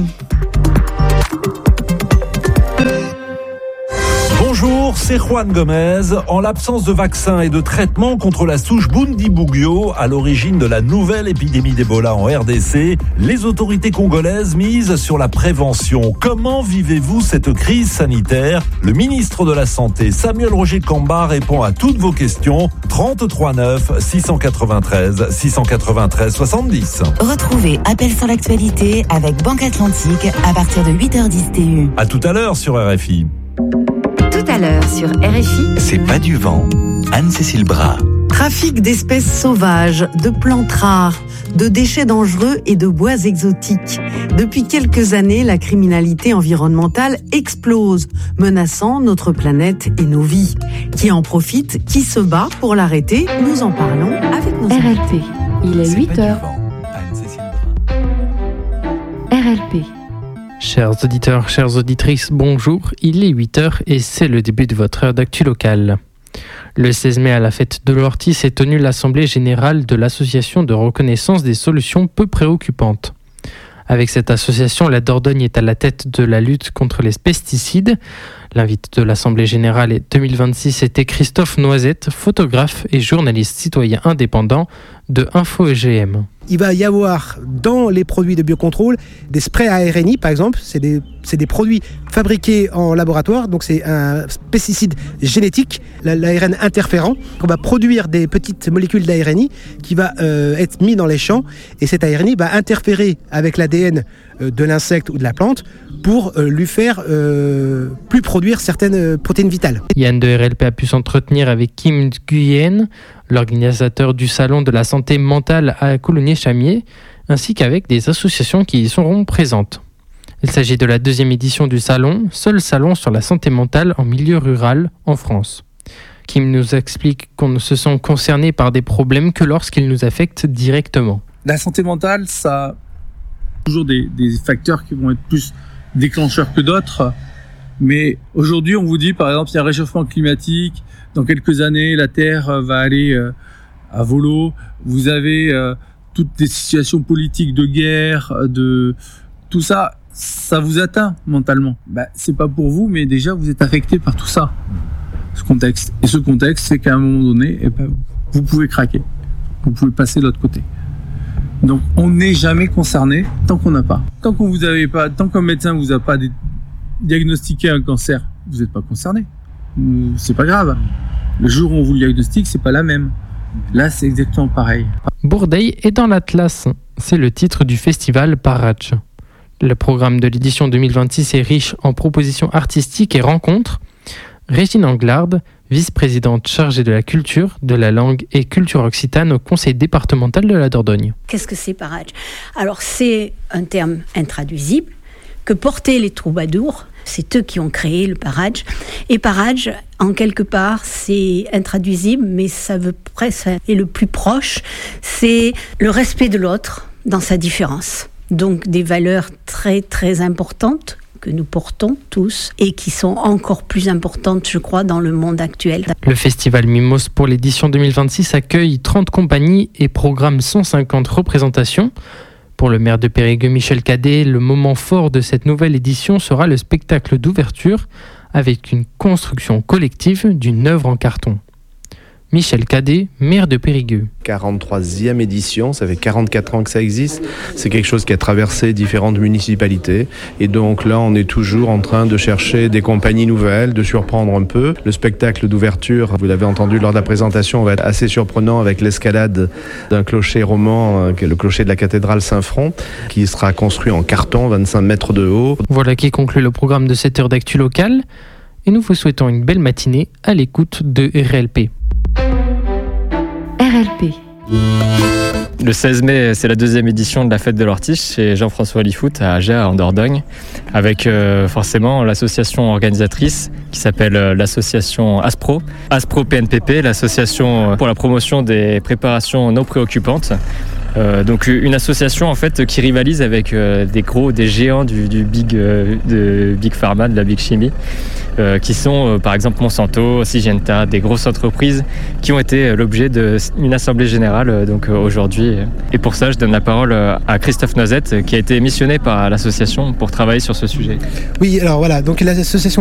Bonjour, c'est Juan Gomez. En l'absence de vaccins et de traitement contre la souche Bundibugyo, à l'origine de la nouvelle épidémie d'Ebola en R D C, les autorités congolaises misent sur la prévention. Comment vivez-vous cette crise sanitaire ? Le ministre de la Santé, Samuel Roger Kamba, répond à toutes vos questions. trente-trois neuf, six cent quatre-vingt-treize, six cent quatre-vingt-treize, soixante-dix. Retrouvez Appel sur l'actualité avec Banque Atlantique à partir de huit heures dix T U. À tout à l'heure sur R F I. Tout à l'heure sur R F I. C'est pas du vent. Anne-Cécile Bras. Trafic d'espèces sauvages, de plantes rares, de déchets dangereux et de bois exotiques. Depuis quelques années, la criminalité environnementale explose, menaçant notre planète et nos vies. Qui en profite ? Qui se bat pour l'arrêter ? Nous en parlons avec nos R L P. Il est huit heures. R L P. Chers auditeurs, chères auditrices, bonjour, il est huit heures et c'est le début de votre heure d'actu locale. Le seize mai, à la fête de l'Ortie, s'est tenue l'Assemblée générale de l'Association de reconnaissance des solutions peu préoccupantes. Avec cette association, la Dordogne est à la tête de la lutte contre les pesticides. L'invité de l'Assemblée générale deux mille vingt-six était Christophe Noisette, photographe et journaliste citoyen indépendant de Info E G M. Il va y avoir dans les produits de biocontrôle des sprays à R N I par exemple, c'est des, c'est des produits fabriqués en laboratoire, donc c'est un pesticide génétique, l'A R N interférent. On va produire des petites molécules d'A R N I qui va euh, être mis dans les champs et cet A R N I va interférer avec l'A D N euh, de l'insecte ou de la plante pour euh, lui faire euh, plus produire certaines euh, protéines vitales. Yann de R L P a pu s'entretenir avec Kim Nguyen, l'organisateur du salon de la santé mentale à Coulommiers-Chamiers, ainsi qu'avec des associations qui y seront présentes. Il s'agit de la deuxième édition du salon, seul salon sur la santé mentale en milieu rural en France. Kim nous explique qu'on ne se sent concerné par des problèmes que lorsqu'ils nous affectent directement. La santé mentale, ça a toujours des, des facteurs qui vont être plus déclencheurs que d'autres. Mais aujourd'hui, on vous dit, par exemple, il y a un réchauffement climatique. Dans quelques années, la Terre va aller euh, à volo. Vous avez euh, toutes des situations politiques de guerre, de tout ça, ça vous atteint mentalement. Bah, c'est pas pour vous, mais déjà vous êtes affecté par tout ça, ce contexte. Et ce contexte, c'est qu'à un moment donné, eh ben, vous pouvez craquer, vous pouvez passer de l'autre côté. Donc, on n'est jamais concerné tant qu'on n'a pas. Tant qu'on vous avez pas, tant qu'un médecin vous a pas diagnostiqué un cancer, vous n'êtes pas concerné. C'est pas grave. Le jour où on vous le diagnostique, c'est pas la même. Là, c'est exactement pareil. Bourdeil est dans l'Atlas. C'est le titre du festival Parach. Le programme de l'édition deux mille vingt-six est riche en propositions artistiques et rencontres. Régine Anglard, vice-présidente chargée de la culture, de la langue et culture occitane au conseil départemental de la Dordogne. Qu'est-ce que c'est Parach ? Alors, c'est un terme intraduisible que portaient les troubadours. C'est eux qui ont créé le Parach. Et Parach, en quelque part, c'est intraduisible, mais ça veut presque être le plus proche. C'est le respect de l'autre dans sa différence. Donc des valeurs très très importantes que nous portons tous et qui sont encore plus importantes, je crois, dans le monde actuel. Le festival Mimos pour l'édition deux mille vingt-six accueille trente compagnies et programme cent cinquante représentations. Pour le maire de Périgueux, Michel Cadet, le moment fort de cette nouvelle édition sera le spectacle d'ouverture avec une construction collective d'une œuvre en carton. Michel Cadet, maire de Périgueux. quarante-troisième édition, ça fait quarante-quatre ans que ça existe. C'est quelque chose qui a traversé différentes municipalités. Et donc là, on est toujours en train de chercher des compagnies nouvelles, de surprendre un peu. Le spectacle d'ouverture, vous l'avez entendu lors de la présentation, va être assez surprenant avec l'escalade d'un clocher roman, qui est le clocher de la cathédrale Saint-Front, qui sera construit en carton, vingt-cinq mètres de haut. Voilà qui conclut le programme de cette heure d'actu locale. Et nous vous souhaitons une belle matinée à l'écoute de R L P. R L P. Le seize mai, c'est la deuxième édition de la fête de l'Ortiche chez Jean-François Lifoot à Agea, en Dordogne, avec euh, forcément l'association organisatrice qui s'appelle euh, l'association ASPRO. ASPRO P N P P, l'association pour la promotion des préparations non préoccupantes. Euh, donc une association en fait qui rivalise avec euh, des gros, des géants du, du big, euh, de big pharma, de la big chimie, euh, qui sont euh, par exemple Monsanto, Syngenta, des grosses entreprises qui ont été euh, l'objet d'une assemblée générale euh, donc euh, aujourd'hui. Et pour ça, je donne la parole euh, à Christophe Noisette, qui a été missionné par l'association pour travailler sur ce sujet. Oui, alors voilà, donc l'association